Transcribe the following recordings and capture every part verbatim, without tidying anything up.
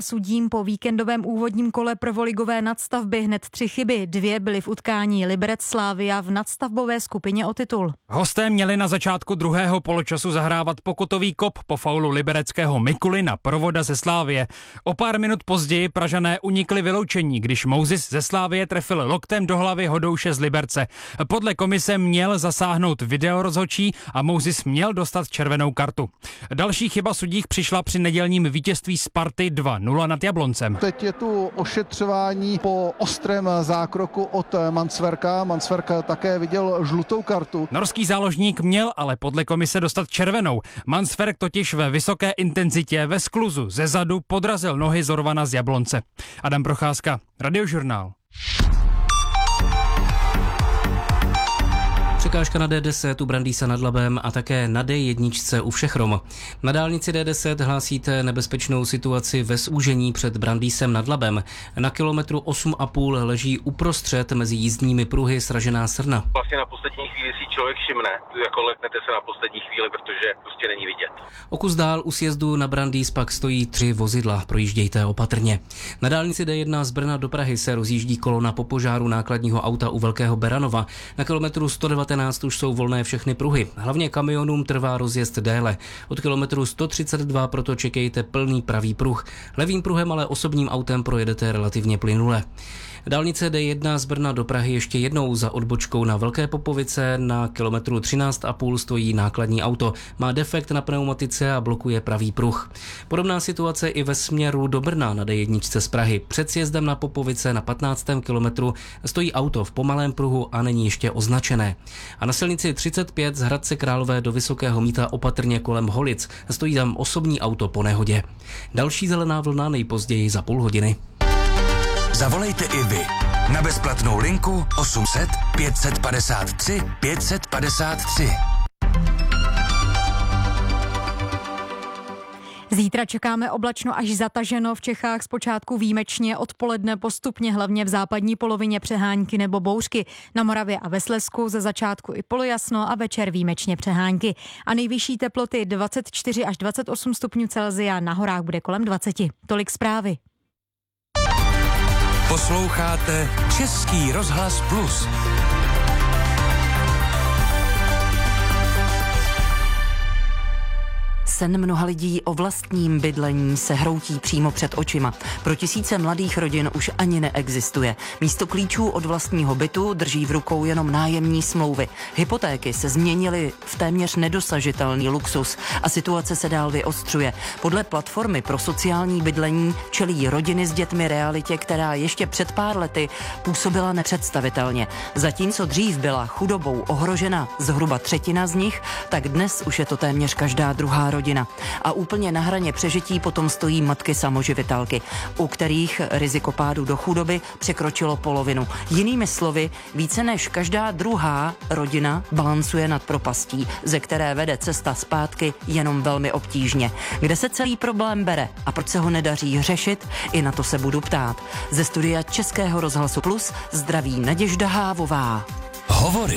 Sudím po víkendovém úvodním kole prvoligové nadstavby hned tři chyby. Dvě byly v utkání Liberec Slavia v nadstavbové skupině o titul. Hosté měli na začátku druhého poločasu zahrávat pokutový kop po faulu libereckého Mikuly na Provoda ze Slávie. O pár minut později Pražané unikli vyloučení, když Mousis ze Slávie trefil loktem do hlavy Hodouše z Liberce. Podle komise měl zasáhnout videorozhodčí a Mousis měl dostat červenou kartu. Další chyba sudích přišla při nedělním vítězství Sparty dva nula nad Jabloncem. Teď je tu ošetřování po ostrém zákroku od Mansverka. Mansverk také viděl žlutou kartu. Norský záložník měl ale podle komise dostat červenou. Mansverk totiž ve vysoké intenzitě ve skluzu ze zadu podrazil nohy Zorvana z Jablonce. Adam Procházka, Radiožurnál. Překážka na D deset u Brandýsa nad Labem a také na D jedna u Všechrom. Na dálnici D deset hlásíte nebezpečnou situaci ve zúžení před Brandýsem nad Labem. Na kilometru osm a půl leží uprostřed mezi jízdními pruhy sražená srna. Vlastně na poslední chvíli si člověk všimne, jako leknete se na poslední chvíli, protože prostě není vidět. O kus dál u sjezdu na Brandýs pak stojí tři vozidla, projíždějte opatrně. Na dálnici D jedna z Brna do Prahy se rozjíždí kolona po požáru nákladního auta u Velkého Beranova. Na kilometru sto devatenáct už jsou volné všechny pruhy. Hlavně kamionům trvá rozjezd déle. Od kilometru sto třicet dva proto čekejte plný pravý pruh. Levým pruhem ale osobním autem projedete relativně plynule. Dálnice D jedna z Brna do Prahy ještě jednou za odbočkou na Velké Popovice. Na kilometru třináct a půl stojí nákladní auto. Má defekt na pneumatice a blokuje pravý pruh. Podobná situace i ve směru do Brna na D jedna z Prahy. Před sjezdem na Popovice na patnáctém kilometru stojí auto v pomalém pruhu a není ještě označené. A na silnici třicet pět z Hradce Králové do Vysokého Mýta opatrně kolem Holic stojí tam osobní auto po nehodě. Další zelená vlna nejpozději za půl hodiny. Zavolejte i vy na bezplatnou linku osm set pět set padesát tři pět set padesát tři. Zítra čekáme oblačno až zataženo, v Čechách zpočátku výjimečně, odpoledne postupně, hlavně v západní polovině přehánky nebo bouřky. Na Moravě a ve Slezsku ze začátku i polojasno a večer výjimečně přehánky. A nejvyšší teploty dvacet čtyři až dvacet osm stupňů Celsia, na horách bude kolem dvacet. Tolik zprávy. Posloucháte Český rozhlas Plus. Sen mnoha lidí o vlastním bydlení se hroutí přímo před očima. Pro tisíce mladých rodin už ani neexistuje. Místo klíčů od vlastního bytu drží v rukou jenom nájemní smlouvy. Hypotéky se změnily v téměř nedosažitelný luxus a situace se dál vyostřuje. Podle platformy pro sociální bydlení čelí rodiny s dětmi realitě, která ještě před pár lety působila nepředstavitelně. Zatímco dřív byla chudobou ohrožena zhruba třetina z nich, tak dnes už je to téměř každá druhá rodina. A úplně na hraně přežití potom stojí matky samoživitelky, u kterých riziko pádu do chudoby překročilo polovinu. Jinými slovy, více než každá druhá rodina balancuje nad propastí, ze které vede cesta zpátky jenom velmi obtížně. Kde se celý problém bere a proč se ho nedaří řešit, i na to se budu ptát. Ze studia Českého rozhlasu Plus zdraví Naděžda Hávová. Hovory.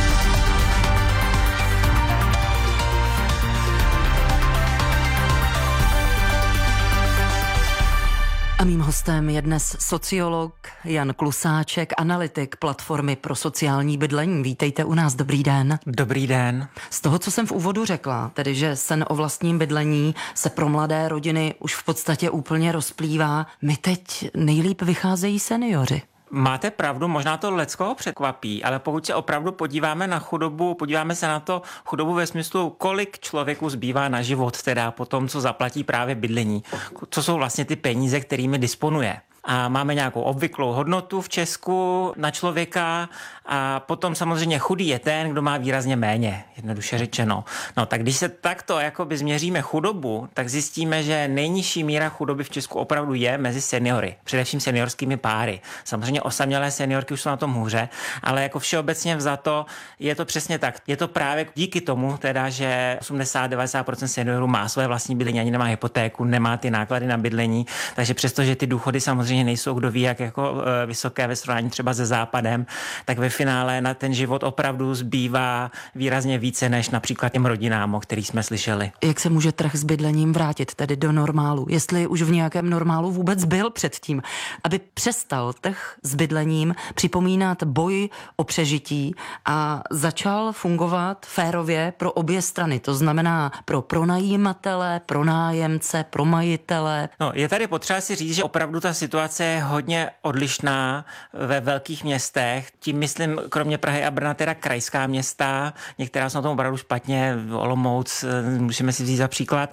A mým hostem je dnes sociolog Jan Klusáček, analytik platformy pro sociální bydlení. Vítejte u nás, dobrý den. Dobrý den. Z toho, co jsem v úvodu řekla, tedy že sen o vlastním bydlení se pro mladé rodiny už v podstatě úplně rozplývá, mi teď nejlíp vycházejí seniori. Máte pravdu, možná to leckoho překvapí, ale pokud se opravdu podíváme na chudobu, podíváme se na to chudobu ve smyslu, kolik člověku zbývá na život, teda po tom, co zaplatí právě bydlení, co jsou vlastně ty peníze, kterými disponuje. A máme nějakou obvyklou hodnotu v Česku na člověka a potom samozřejmě chudý je ten, kdo má výrazně méně, jednoduše řečeno. No tak když se takto jakoby změříme chudobu, tak zjistíme, že nejnižší míra chudoby v Česku opravdu je mezi seniory, především seniorskými páry. Samozřejmě osamělé seniorky už jsou na tom hůře, ale jako všeobecně vzato je to přesně tak. Je to právě díky tomu, teda, že osmdesát až devadesát procent seniorů má své vlastní bydlení, ani nemá hypotéku, nemá ty náklady na bydlení, takže přestože ty důchody samozřejmě samozřejmě nejsou kdo ví jak jako vysoké ve srovnání třeba se západem, tak ve finále na ten život opravdu zbývá výrazně více než například těm rodinám, o kterých jsme slyšeli. Jak se může trh s bydlením vrátit tedy do normálu? Jestli už v nějakém normálu vůbec byl předtím, aby přestal trh s bydlením připomínat boj o přežití a začal fungovat férově pro obě strany. To znamená pro pronajímatele, pro nájemce, pro majitele. No, je tady potřeba si říct, že opravdu ta situace je hodně odlišná ve velkých městech. Tím myslím, kromě Prahy a Brna, teda krajská města, některá jsou na tom opravdu špatně, Olomouc, můžeme si vzít za příklad,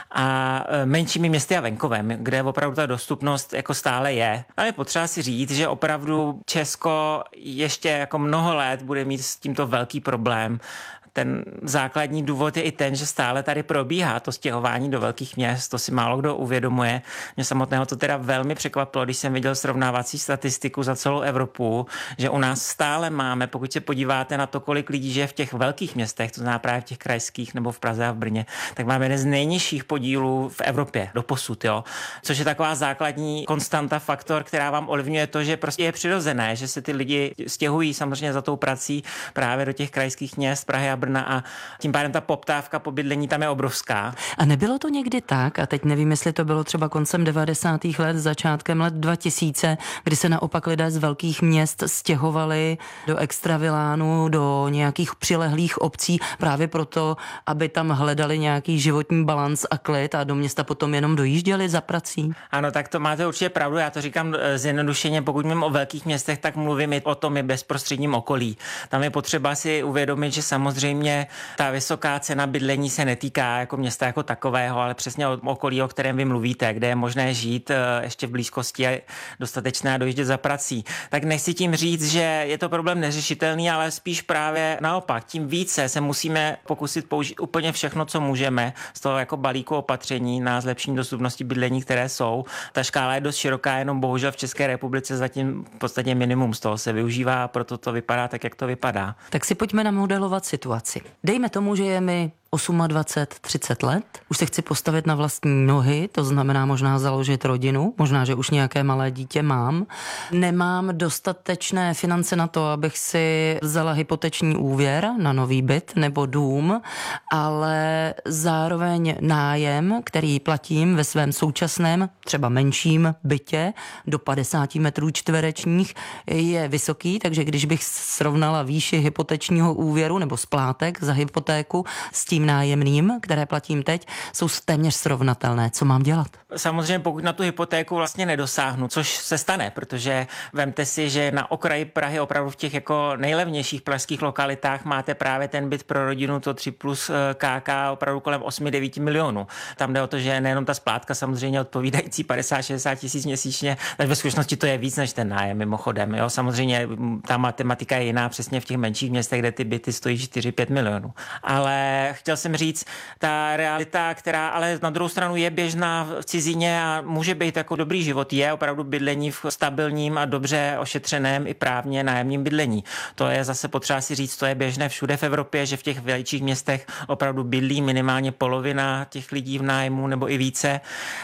a menšími městy a venkovem, kde opravdu ta dostupnost jako stále je. Ale je potřeba si říct, že opravdu Česko ještě jako mnoho let bude mít s tímto velký problém. Ten základní důvod je i ten, že stále tady probíhá to stěhování do velkých měst, to si málo kdo uvědomuje. Mě samotného to teda velmi překvapilo, když jsem viděl srovnávací statistiku za celou Evropu, že u nás stále máme, pokud se podíváte na to, kolik lidí žije v těch velkých městech, to znamená právě v těch krajských nebo v Praze a v Brně, tak máme jeden z nejnižších podílů v Evropě doposud, jo. Což je taková základní konstanta, faktor, která vám ovlivňuje to, že prostě je přirozené, že se ty lidi stěhují samozřejmě za tou prací právě do těch krajských měst, Prahy a Brna, a tím pádem ta poptávka po bydlení tam je obrovská. A nebylo to někdy tak, a teď nevím, jestli to bylo třeba koncem devadesátých let, začátkem let dva tisíce, kdy se naopak lidé z velkých měst stěhovali do extravilánu, do nějakých přilehlých obcí právě proto, aby tam hledali nějaký životní balans a klid a do města potom jenom dojížděli za prací? Ano, tak to máte určitě pravdu, já to říkám zjednodušeně, pokud mluvím o velkých městech, tak mluvím i o tom i bezprostředním okolí. Tam je potřeba si uvědomit, že samozřejmě ta vysoká cena bydlení se netýká jako města jako takového, ale přesně o okolí, o kterém vy mluvíte, kde je možné žít ještě v blízkosti a dostatečné dojíždět za prací. Tak nechci tím říct, že je to problém neřešitelný, ale spíš právě naopak. Tím více se musíme pokusit použít úplně všechno, co můžeme z toho jako balíku opatření na zlepšení dostupnosti bydlení, které jsou. Ta škála je dost široká, jenom bohužel v České republice zatím v podstatě minimum z toho se využívá a proto to vypadá tak, jak to vypadá. Tak si pojďme namodelovat situaci. Dejme tomu, že je mi dvacet osm, třicet let, už se chci postavit na vlastní nohy, to znamená možná založit rodinu, možná, že už nějaké malé dítě mám. Nemám dostatečné finance na to, abych si vzala hypoteční úvěr na nový byt nebo dům, ale zároveň nájem, který platím ve svém současném, třeba menším bytě do padesát metrů čtverečních, je vysoký, takže když bych srovnala výši hypotečního úvěru nebo splátek za hypotéku s tím nájemným, které platím teď, jsou téměř srovnatelné. Co mám dělat? Samozřejmě pokud na tu hypotéku vlastně nedosáhnu, což se stane, protože vemte si, že na okraji Prahy opravdu v těch jako nejlevnějších pražských lokalitách máte právě ten byt pro rodinu, to tři plus K K opravdu kolem osm devět milionů. Tam jde o to, že nejenom ta splátka samozřejmě odpovídající padesát šedesát tisíc měsíčně, tak ve skutečnosti to je víc než ten nájem mimochodem. Jo? Samozřejmě ta matematika je jiná přesně v těch menších městech, kde ty byty stojí čtyři pět milionů. Ale chtěl jsem říct, ta realita, která ale na druhou stranu je běžná v cizině a může být jako dobrý život, je opravdu bydlení v stabilním a dobře ošetřeném i právně nájemním bydlení. To je zase potřeba si říct, to je běžné všude v Evropě, že v těch větších městech opravdu bydlí minimálně polovina těch lidí v nájmu nebo i více,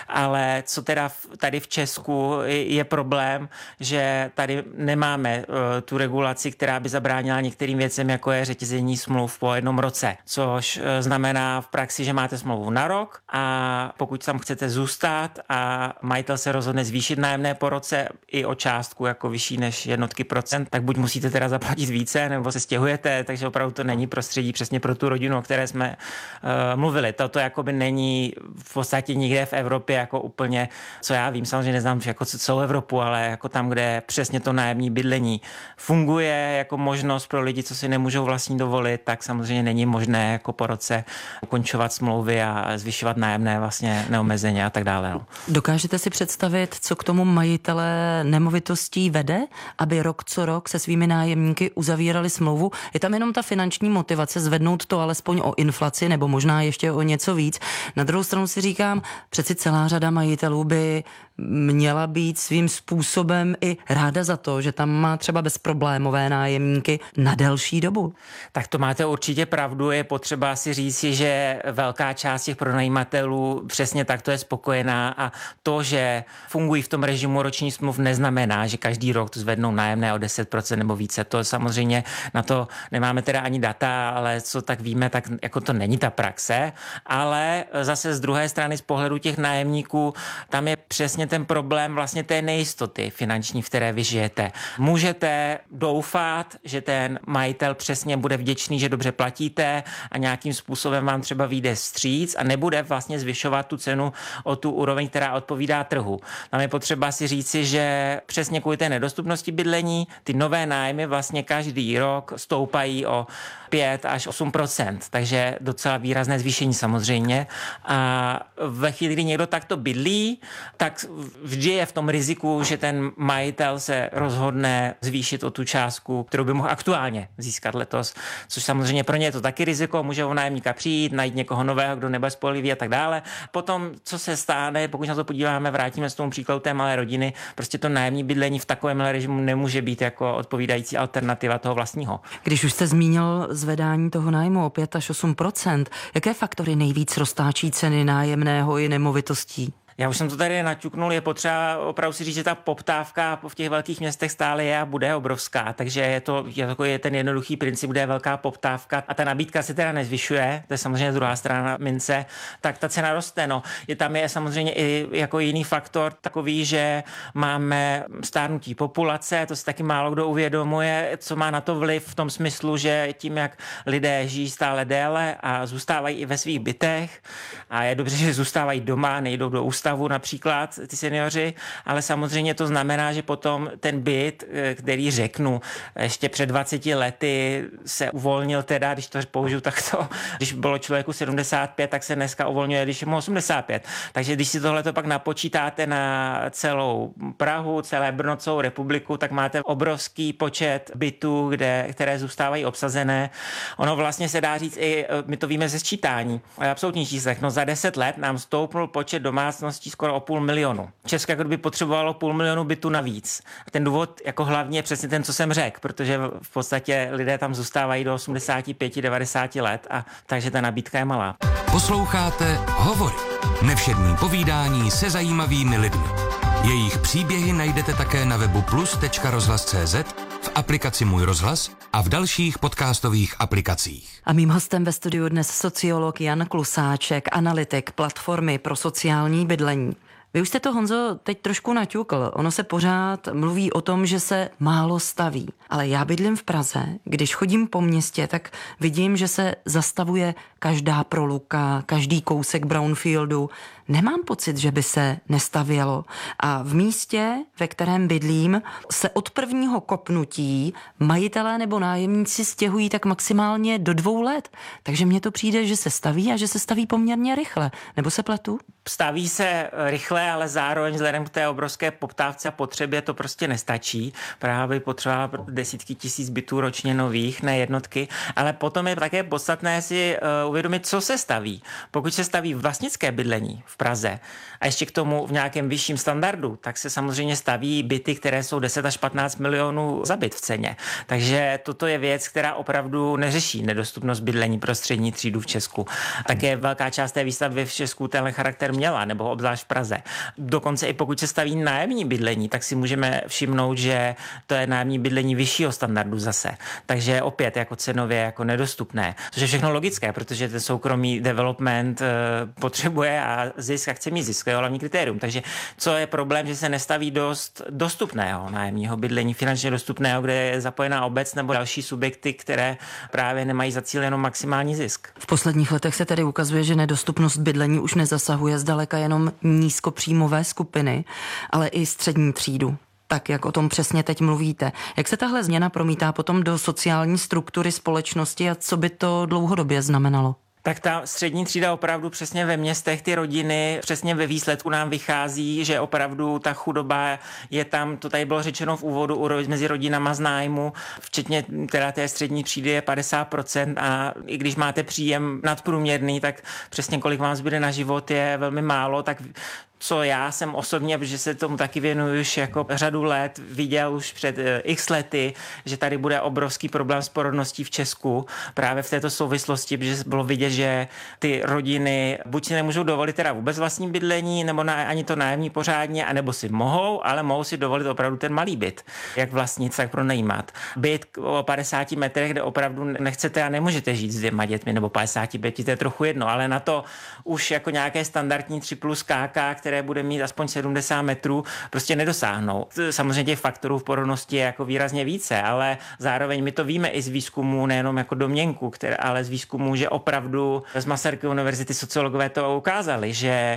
ale co teda tady v Česku je problém, že tady nemáme uh, tu regulaci, která by zabránila některým věcem, jako je řetězení smluv po jednom roce, což uh, znamená v praxi, že máte smlouvu na rok a pokud tam chcete zůstat a majitel se rozhodne zvýšit nájemné po roce i o částku jako vyšší než jednotky procent, tak buď musíte teda zaplatit více, nebo se stěhujete, takže opravdu to není prostředí přesně pro tu rodinu, o které jsme uh, mluvili. Toto jakoby není v podstatě nikde v Evropě jako úplně, co já vím, samozřejmě neznám jako celou Evropu, ale jako tam, kde přesně to nájemní bydlení funguje jako možnost pro lidi, co si nemůžou vlastní dovolit, tak samozřejmě není možné jako po roce ukončovat smlouvy a zvyšovat nájemné vlastně neomezeně a tak dále. No. Dokážete si představit, co k tomu majitele nemovitostí vede, aby rok co rok se svými nájemníky uzavírali smlouvu? Je tam jenom ta finanční motivace zvednout to alespoň o inflaci nebo možná ještě o něco víc. Na druhou stranu si říkám, přeci celá řada majitelů by měla být svým způsobem i ráda za to, že tam má třeba bezproblémové nájemníky na delší dobu. Tak to máte určitě pravdu, je potřeba si si říci, že velká část těch pronajímatelů přesně takto je spokojená a to, že fungují v tom režimu roční smluv, neznamená, že každý rok to zvednou nájemné o deset procent nebo více. To samozřejmě na to nemáme teda ani data, ale co tak víme, tak jako to není ta praxe, ale zase z druhé strany z pohledu těch nájemníků, tam je přesně ten problém vlastně té nejistoty finanční, v které vy žijete. Můžete doufat, že ten majitel přesně bude vděčný, že dobře platíte a nějakým způsobem vám třeba vyjde vstříc a nebude vlastně zvyšovat tu cenu o tu úroveň, která odpovídá trhu. Tam je potřeba si říci, že přesně kvůli té nedostupnosti bydlení ty nové nájmy vlastně každý rok stoupají o pět až osm procent, takže docela výrazné zvýšení samozřejmě. A ve chvíli, kdy někdo takto bydlí, tak vždy je v tom riziku, že ten majitel se rozhodne zvýšit o tu částku, kterou by mohl aktuálně získat letos, což samozřejmě pro ně je to taky riziko, může o nájemníka přijít, najít někoho nového, kdo nebude spolehlivý a tak dále. Potom, co se stane, pokud na to podíváme, vrátíme se tomu příkladu té malé rodiny, prostě to nájemní bydlení v takovém režimu nemůže být jako odpovídající alternativa toho vlastního. Když už jste zmínil zvedání toho nájmu o pět až osm procent, jaké faktory nejvíc roztáčí ceny nájemného i nemovitostí? Já už jsem to tady naťuknul, je potřeba opravdu si říct, že ta poptávka v těch velkých městech stále je a bude obrovská, takže je to je takový ten jednoduchý princip, kde je velká poptávka a ta nabídka se teda nezvyšuje, to je samozřejmě druhá strana mince, tak ta cena roste. No. Je tam je samozřejmě i jako jiný faktor takový, že máme stárnutí populace, to si taky málo kdo uvědomuje, co má na to vliv v tom smyslu, že tím, jak lidé žijí stále déle a zůstávají i ve svých bytech a je dobře, že zůstávají doma, nejdou do ústavu například ty seniori, ale samozřejmě to znamená, že potom ten byt, který řeknu, ještě před dvaceti lety se uvolnil teda, když to použiju takto, když bylo člověku sedmdesát pět, tak se dneska uvolňuje, když je mu osmdesát pět. Takže když si tohleto pak napočítáte na celou Prahu, celé Brno, celou republiku, tak máte obrovský počet bytů, kde, které zůstávají obsazené. Ono vlastně se dá říct i, my to víme ze sčítání, absolutní číslech, no za deset let nám stoupnul počet domácností skoro o půl milionu. Česko jako by potřebovalo půl milionu bytu navíc. A ten důvod jako hlavně je přesně ten, co jsem řekl, protože v podstatě lidé tam zůstávají do osmdesát pět devadesát let a takže ta nabídka je malá. Posloucháte Hovory. Nevšední povídání se zajímavými lidmi. Jejich příběhy najdete také na webu plus tečka rozhlas tečka cé zet, v aplikaci Můj rozhlas a v dalších podcastových aplikacích. A mým hostem ve studiu dnes sociolog Jan Klusáček, analytik platformy pro sociální bydlení. Vy už jste to, Honzo, teď trošku naťukl. Ono se pořád mluví o tom, že se málo staví. Ale já bydlím v Praze. Když chodím po městě, tak vidím, že se zastavuje každá proluka, každý kousek brownfieldu. Nemám pocit, že by se nestavělo. A v místě, ve kterém bydlím, se od prvního kopnutí majitelé nebo nájemníci stěhují tak maximálně do dvou let. Takže mně to přijde, že se staví a že se staví poměrně rychle. Nebo se pletu? Staví se rychle, ale zároveň vzhledem k té obrovské poptávce a potřebě to prostě nestačí. Právě potřeba desítky tisíc bytů ročně nových, ne jednotky, ale potom je také podstatné si uh, uvědomit, co se staví. Pokud se staví vlastnické bydlení v Praze a ještě k tomu v nějakém vyšším standardu, tak se samozřejmě staví byty, které jsou deset až patnáct milionů za byt v ceně. Takže toto je věc, která opravdu neřeší nedostupnost bydlení pro střední třídu v Česku. Také velká část té výstavby v Česku tenhle charakter měla, nebo obzvlášť v Praze. Dokonce i pokud se staví nájemní bydlení, tak si můžeme všimnout, že to je nájemní bydlení vyššího standardu zase. Takže opět jako cenově jako nedostupné. Což je všechno logické, protože ten soukromý development e, potřebuje a zisk a chce mít zisk, to je hlavní kritérium. Takže co je problém, že se nestaví dost dostupného nájemního bydlení, finančně dostupného, kde je zapojená obec nebo další subjekty, které právě nemají za cíl jenom maximální zisk. V posledních letech se tedy ukazuje, že nedostupnost bydlení už nezasahuje zdaleka jenom nízkopříjmové skupiny, ale i střední třídu. Tak, jak o tom přesně teď mluvíte. Jak se tahle změna promítá potom do sociální struktury společnosti a co by to dlouhodobě znamenalo? Tak ta střední třída opravdu přesně ve městech, ty rodiny, přesně ve výsledku nám vychází, že opravdu ta chudoba je tam, to tady bylo řečeno v úvodu, mezi rodinama z nájmu, včetně teda té střední třídy je padesát procent a i když máte příjem nadprůměrný, tak přesně kolik vám zbyde na život je velmi málo, tak co já jsem osobně, protože se tomu taky věnuju už jako řadu let, viděl už před x lety, že tady bude obrovský problém s porodností v Česku právě v této souvislosti, protože bylo vidět, že ty rodiny buď si nemůžou dovolit teda vůbec vlastní bydlení, nebo na, ani to nájemní pořádně, anebo si mohou, ale mohou si dovolit opravdu ten malý byt, jak vlastnit, tak pronajímat. Byt o padesáti metrech, kde opravdu nechcete a nemůžete žít s dvěma dětmi, nebo padesáti pěti, to je trochu jedno, ale na to už jako nějaké standardní tři plus ká ká, které bude mít aspoň sedmdesát metrů, prostě nedosáhnou. Samozřejmě těch faktorů v porodnosti je jako výrazně více, ale zároveň my to víme i z výzkumu, nejenom jako domněnku, které, ale z výzkumu, že opravdu z Masarykovy univerzity sociologové to ukázali, že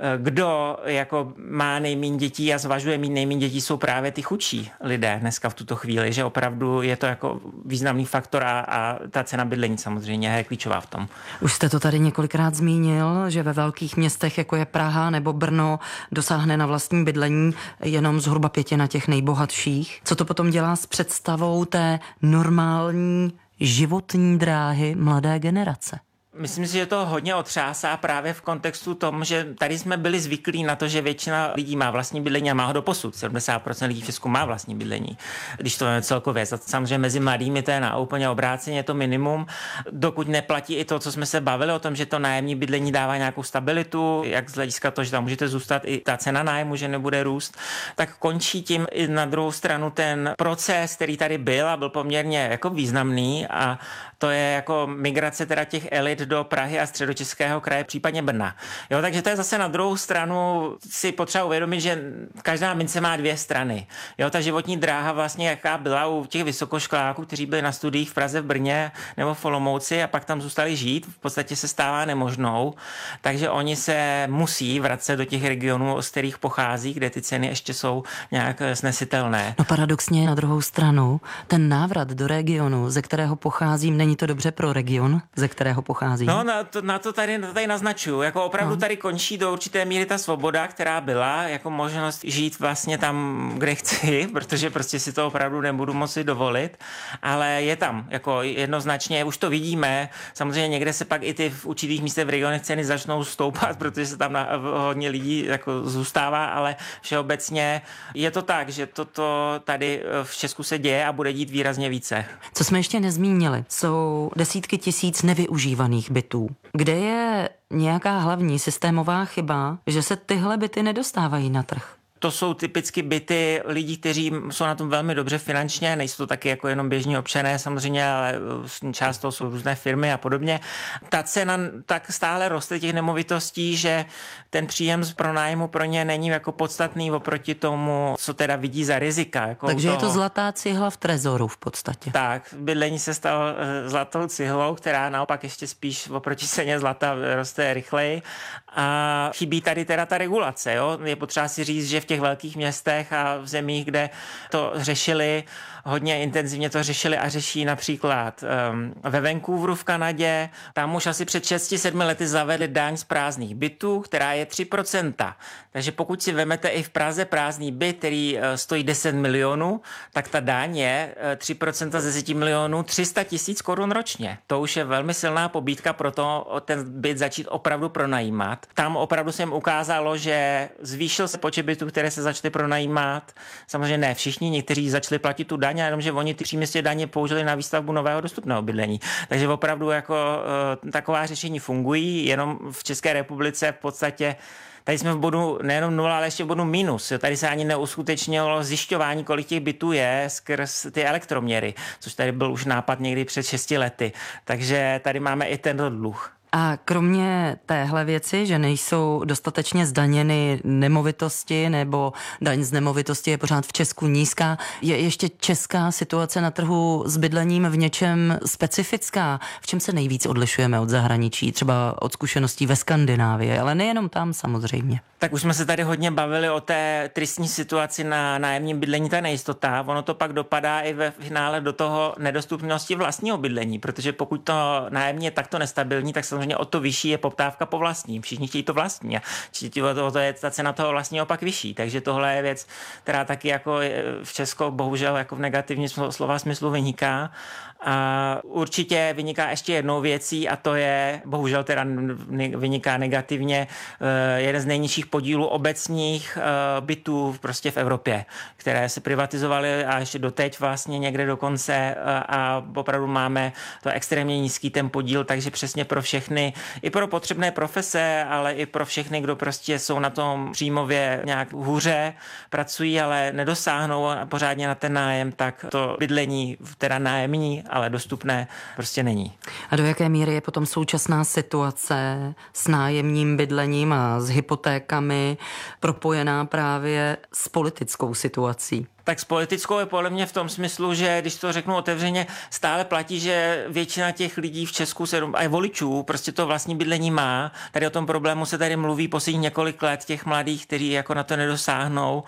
kdo jako má nejméně dětí a zvažuje mít nejméně dětí, jsou právě ty chudší lidé dneska v tuto chvíli, že opravdu je to jako významný faktor a, a ta cena bydlení samozřejmě je klíčová v tom. Už jste to tady několikrát zmínil, že ve velkých městech, jako je Praha nebo Brno, dosáhne na vlastní bydlení jenom zhruba pětina těch nejbohatších. Co to potom dělá s představou té normální životní dráhy mladé generace? Myslím si, že to hodně otřásá právě v kontextu tom, že tady jsme byli zvyklí na to, že většina lidí má vlastní bydlení a má ho doposud. sedmdesát procent lidí v Česku má vlastní bydlení, když to je celkově. Samozřejmě mezi mladými to je na úplně obráceně, je to minimum. Dokud neplatí i to, co jsme se bavili o tom, že to nájemní bydlení dává nějakou stabilitu, jak z hlediska toho, že tam můžete zůstat, i ta cena nájmu, že nebude růst, tak končí tím i na druhou stranu ten proces, který tady byl a byl poměrně jako významný, a to je jako migrace teda těch elit do Prahy a Středočeského kraje, případně Brna. Jo, takže to je zase na druhou stranu si potřeba uvědomit, že každá mince má dvě strany. Jo, ta životní dráha vlastně, jaká byla u těch vysokoškoláků, kteří byli na studiích v Praze, v Brně nebo v Olomouci a pak tam zůstali žít, v podstatě se stává nemožnou, takže oni se musí vracet do těch regionů, z kterých pochází, kde ty ceny ještě jsou nějak snesitelné. No paradoxně na druhou stranu, ten návrat do regionu, ze kterého pocházím, není to dobře pro region, ze kterého pocházím? No, na to, na to tady, na to tady naznačuju. Jako opravdu no. Tady končí do určité míry ta svoboda, která byla, jako možnost žít vlastně tam, kde chci, protože prostě si to opravdu nebudu moci dovolit, ale je tam, jako jednoznačně, už to vidíme, samozřejmě někde se pak i ty v určitých místech v regionech ceny začnou stoupat, protože se tam na, hodně lidí jako zůstává, ale všeobecně je to tak, že toto tady v Česku se děje a bude dít výrazně více. Co jsme ještě nezmínili, jsou desítky tisíc nevyužívaných bytů. Kde je nějaká hlavní systémová chyba, že se tyhle byty nedostávají na trh? To jsou typicky byty lidí, kteří jsou na tom velmi dobře finančně, nejsou to taky jako jenom běžní občané samozřejmě, ale část toho jsou různé firmy a podobně. Ta cena tak stále roste těch nemovitostí, že ten příjem z pronájmu pro ně není jako podstatný oproti tomu, co teda vidí za rizika. Jako Takže toho. Je to zlatá cihla v trezoru v podstatě. Tak, bydlení se stalo zlatou cihlou, která naopak ještě spíš oproti ceně zlata roste rychleji. A chybí tady teda ta regulace. Jo? Je potřeba si říct, že v těch velkých městech a v zemích, kde to řešili, hodně intenzivně to řešili a řeší například um, ve Vancouveru v Kanadě. Tam už asi před šesti sedmi lety zavedli daň z prázdných bytů, která je tři procenta. Takže pokud si vemete i v Praze prázdný byt, který uh, stojí deset milionů, tak ta daň je uh, tři procenta ze deseti milionů, tři sta tisíc korun ročně. To už je velmi silná pobídka pro to ten byt začít opravdu pronajímat. Tam opravdu se jim ukázalo, že zvýšil se počet bytů, které se začaly pronajímat. Samozřejmě ne všichni, někteří začali platit tu daň, jenomže oni ty příjmy z těch daně použili na výstavbu nového dostupného bydlení. Takže opravdu jako uh, taková řešení fungují, jenom v České republice v podstatě tady jsme v bodu nejenom nula, ale ještě v bodu minus. Tady se ani neuskutečnilo zjišťování, kolik těch bytů je skrz ty elektroměry, což tady byl už nápad někdy před šesti lety. Takže tady máme i tento dluh. A kromě téhle věci, že nejsou dostatečně zdaněny nemovitosti nebo daň z nemovitosti je pořád v Česku nízká, je ještě česká situace na trhu s bydlením v něčem specifická? V čem se nejvíc odlišujeme od zahraničí, třeba od zkušeností ve Skandinávii, ale nejenom tam samozřejmě? Tak už jsme se tady hodně bavili o té tristní situaci na nájemním bydlení, ta nejistota. Ono to pak dopadá i ve finále do toho nedostupnosti vlastního bydlení, protože pokud to nájemní je takto nestabilní, tak samozřejmě samozřejmě o to vyšší je poptávka po vlastním. Všichni chtějí to vlastní a to, to je ta cena toho vlastního pak vyšší. Takže tohle je věc, která taky jako v Česku bohužel jako v negativním slova smyslu vyniká. A určitě vyniká ještě jednou věcí a to je, bohužel teda vyniká negativně, jeden z nejnižších podílů obecních bytů prostě v Evropě, které se privatizovaly a ještě doteď vlastně někde dokonce a opravdu máme to extrémně nízký ten podíl, takže přesně pro všechny, i pro potřebné profese, ale i pro všechny, kdo prostě jsou na tom příjmově nějak hůře, pracují, ale nedosáhnou pořádně na ten nájem, tak to bydlení, teda nájemní, ale dostupné prostě není. A do jaké míry je potom současná situace s nájemním bydlením a s hypotékami propojená právě s politickou situací? Tak s politickou je podle mě v tom smyslu, že když to řeknu otevřeně, stále platí, že většina těch lidí v Česku se, a voličů prostě to vlastní bydlení má. Tady o tom problému se tady mluví posledních několik let těch mladých, kteří jako na to nedosáhnou,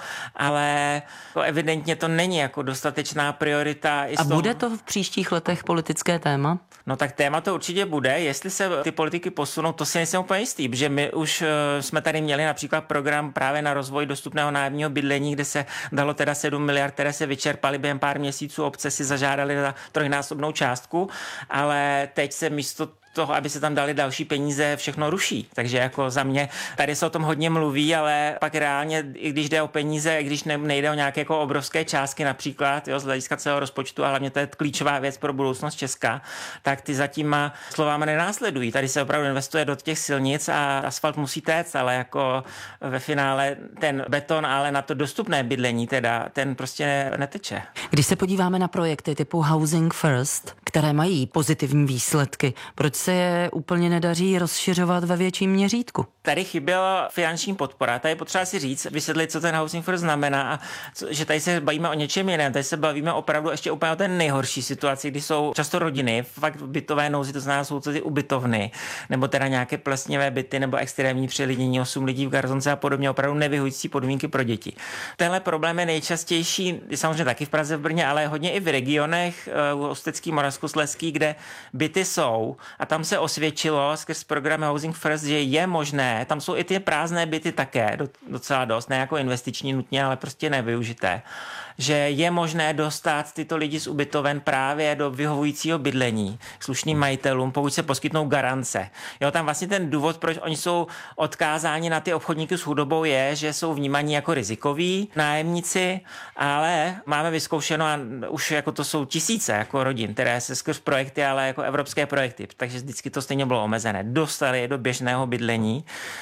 ale jako evidentně to není jako dostatečná priorita. I a tom... bude to v příštích letech politické téma? No tak téma to určitě bude. Jestli se ty politiky posunou, to si nejsem úplně jistý, protože my už jsme tady měli například program právě na rozvoj dostupného nájemního bydlení, kde se dalo teda sedm miliard, které se vyčerpaly během pár měsíců, obce si zažádali za trojnásobnou částku, ale teď se místo toho, aby se tam dali další peníze, všechno ruší. Takže jako za mě, tady se o tom hodně mluví, ale pak reálně, i když jde o peníze, i když nejde o nějaké jako obrovské částky například, jo, z hlediska celého rozpočtu, a hlavně to je klíčová věc pro budoucnost Česka, tak ty zatím slovama nenásledují. Tady se opravdu investuje do těch silnic a asfalt musí téct, ale jako ve finále ten beton, ale na to dostupné bydlení teda, ten prostě neteče. Když se podíváme na projekty typu Housing First, které mají pozitivní výsledky, proč se je úplně nedaří rozšiřovat ve větším měřítku? Tady chyběla finanční podpora. Tady je potřeba si říct, vysvětlit, co ten Housing First znamená a co, že tady se bavíme o něčem jiném. Tady se bavíme opravdu ještě úplně o té nejhorší situaci, kdy jsou často rodiny, fakt bytové nouzy, to znamená, jsou to ty ubytovny, nebo teda nějaké plesnivé byty, nebo extrémní přelidnění, osm lidí v garzonce a podobně, opravdu nevyhovující podmínky pro děti. Tenhle problém je nejčastější, samozřejmě taky v Praze, v Brně, ale hodně i v regionech, Ústecký, Moravskoslezský, kde byty jsou a tam se osvědčilo skrz program Housing First, že je možné, tam jsou i ty prázdné byty také, docela dost, ne jako investiční nutně, ale prostě nevyužité, že je možné dostat tyto lidi z ubytoven právě do vyhovujícího bydlení slušným majitelům, pokud se poskytnou garance. Jo, tam vlastně ten důvod, proč oni jsou odkázáni na ty obchodníky s chudobou, je, že jsou vnímaní jako rizikoví nájemníci, ale máme vyzkoušeno a už jako to jsou tisíce jako rodin, které se skrz projekty, ale jako evropské projekty, takže vždycky to stejně bylo omezené. Dostali je do běžného bydlení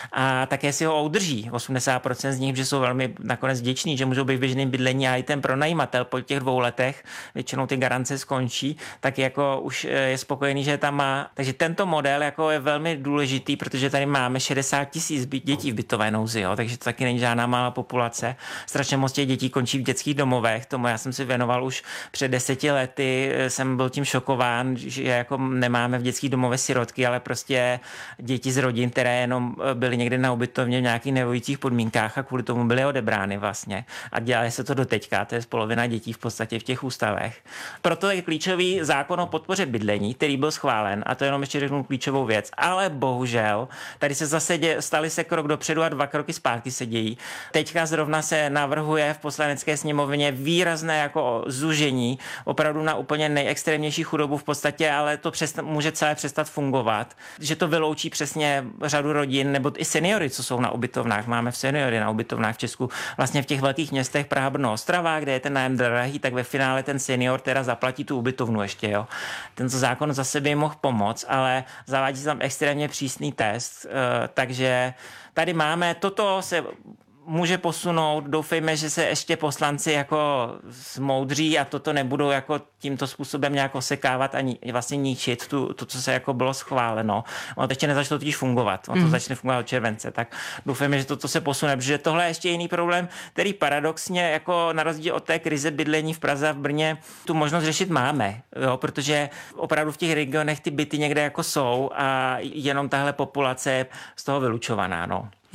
a také si ho udrží. osmdesát procent z nich, že jsou velmi nakonec vděční, že můžou být v běžném bydlení a i ten pronajímatel po těch dvou letech, většinou ty garance skončí, tak jako už je spokojený, že tam má. Takže tento model jako je velmi důležitý, protože tady máme šedesát tisíc dětí v bytové nouzi, jo, takže to taky není žádná malá populace. Strašně moc těch dětí končí v dětských domovech, tomu já jsem si věnoval už před deseti lety, jsem byl tím šokován, že jako nemáme v dětských domovech sirotky, ale prostě děti z rodin, které jenom byly někde na ubytovně v nějakých nevyhovujících podmínkách a kvůli tomu byly odebrány vlastně. A dělali se to do teďka, to je polovina dětí v podstatě v těch ústavech. Proto je klíčový zákon o podpoře bydlení, který byl schválen, a to jenom ještě řeknu klíčovou věc, ale bohužel tady se zase dě, stali se krok dopředu a dva kroky zpátky se dějí. Teďka zrovna se navrhuje v Poslanecké sněmovně výrazné jako zužení, opravdu na úplně nejextrémnější chudobu v podstatě, ale to přest, může celé přestat fungovat, že to vyloučí přesně řadu rodin nebo i seniory, co jsou na ubytovnách. Máme v seniory na ubytovnách v Česku, vlastně v těch velkých městech Praha, Brno, Ostrava, kde je ten nájem drahý, tak ve finále ten senior teda zaplatí tu ubytovnu ještě, jo. Tento zákon za sebe mohl pomoct, ale zavádí tam extrémně přísný test, takže tady máme, toto se může posunout, doufejme, že se ještě poslanci jako zmoudří a toto nebudou jako tímto způsobem nějak osekávat ani vlastně ničit tu, to, co se jako bylo schváleno. Ono to ještě nezačalo totiž fungovat, ono to mm. začne fungovat od července, tak doufejme, že toto se posune, protože tohle je ještě jiný problém, který paradoxně jako na rozdíl od té krize bydlení v Praze a v Brně tu možnost řešit máme, jo, protože opravdu v těch regionech ty byty někde jako jsou a jenom tahle populace je z toho vylučovaná, no.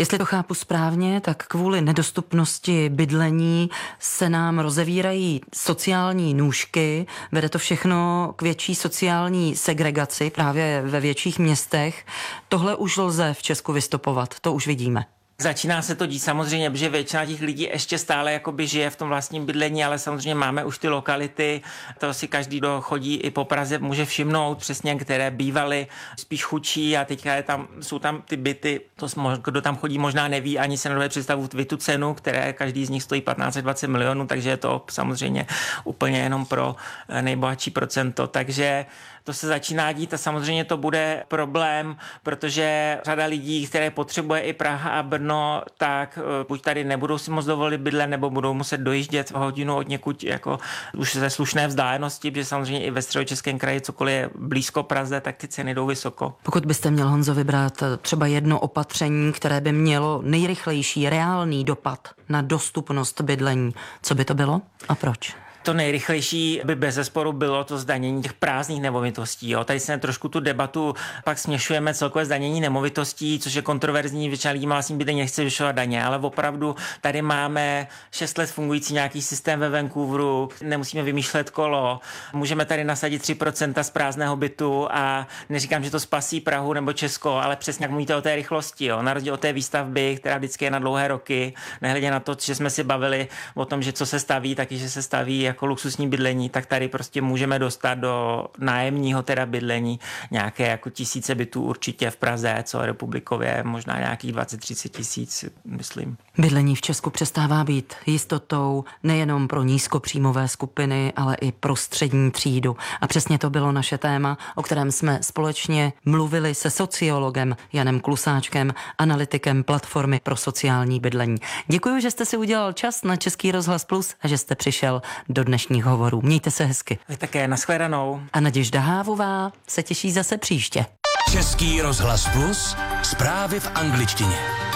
Jestli to chápu správně, tak kvůli nedostupnosti bydlení se nám rozevírají sociální nůžky, vede to všechno k větší sociální segregaci právě ve větších městech. Tohle už lze v Česku vystopovat, to už vidíme. Začíná se to dít samozřejmě, protože většina těch lidí ještě stále jakoby žije v tom vlastním bydlení, ale samozřejmě máme už ty lokality, to si každý, kdo chodí i po Praze, může všimnout přesně, které bývaly spíš chudší a teďka je tam, jsou tam ty byty, to kdo tam chodí možná neví, ani se nedovede představit tu cenu, které každý z nich stojí patnáct až dvacet milionů, takže je to samozřejmě úplně jenom pro nejbohatší procento, takže to se začíná dít a samozřejmě to bude problém, protože řada lidí, které potřebuje i Praha a Brno, tak buď tady nebudou si moc dovolit bydlet, nebo budou muset dojíždět hodinu od někud jako už ze slušné vzdálenosti, protože samozřejmě i ve Středočeském kraji cokoliv je blízko Praze, tak ty ceny jdou vysoko. Pokud byste měl, Honzo, vybrat třeba jedno opatření, které by mělo nejrychlejší reálný dopad na dostupnost bydlení, co by to bylo a proč? To nejrychlejší by bezesporu bylo to zdanění těch prázdných nemovitostí. Jo. Tady se trošku tu debatu pak směšujeme celkové zdanění nemovitostí, což je kontroverzní, většina lidí má vlastní bydlení, nechce zvyšovat daně, ale opravdu tady máme šest let fungující nějaký systém ve Vancouveru, nemusíme vymýšlet kolo, můžeme tady nasadit tři procenta z prázdného bytu a neříkám, že to spasí Prahu nebo Česko, ale přesně jak mluvíte o té rychlosti, jo. Na rozdíl od té výstavby, která vždycky je na dlouhé roky, nehledě na to, že jsme si bavili o tom, že co se staví, taky že se staví jako luxusní bydlení, tak tady prostě můžeme dostat do nájemního teda bydlení nějaké jako tisíce bytů určitě v Praze, co republikově, možná nějakých dvacet třicet tisíc, myslím. Bydlení v Česku přestává být jistotou nejenom pro nízkopříjmové skupiny, ale i pro střední třídu. A přesně to bylo naše téma, o kterém jsme společně mluvili se sociologem Janem Klusáčkem, analytikem Platformy pro sociální bydlení. Děkuji, že jste si udělal čas na Český rozhlas Plus a že jste přišel do dnešních hovorů. Mějte se hezky. Vy také, nashledanou. A Naděžda Hávová se těší zase příště. Český rozhlas Plus, zprávy v angličtině.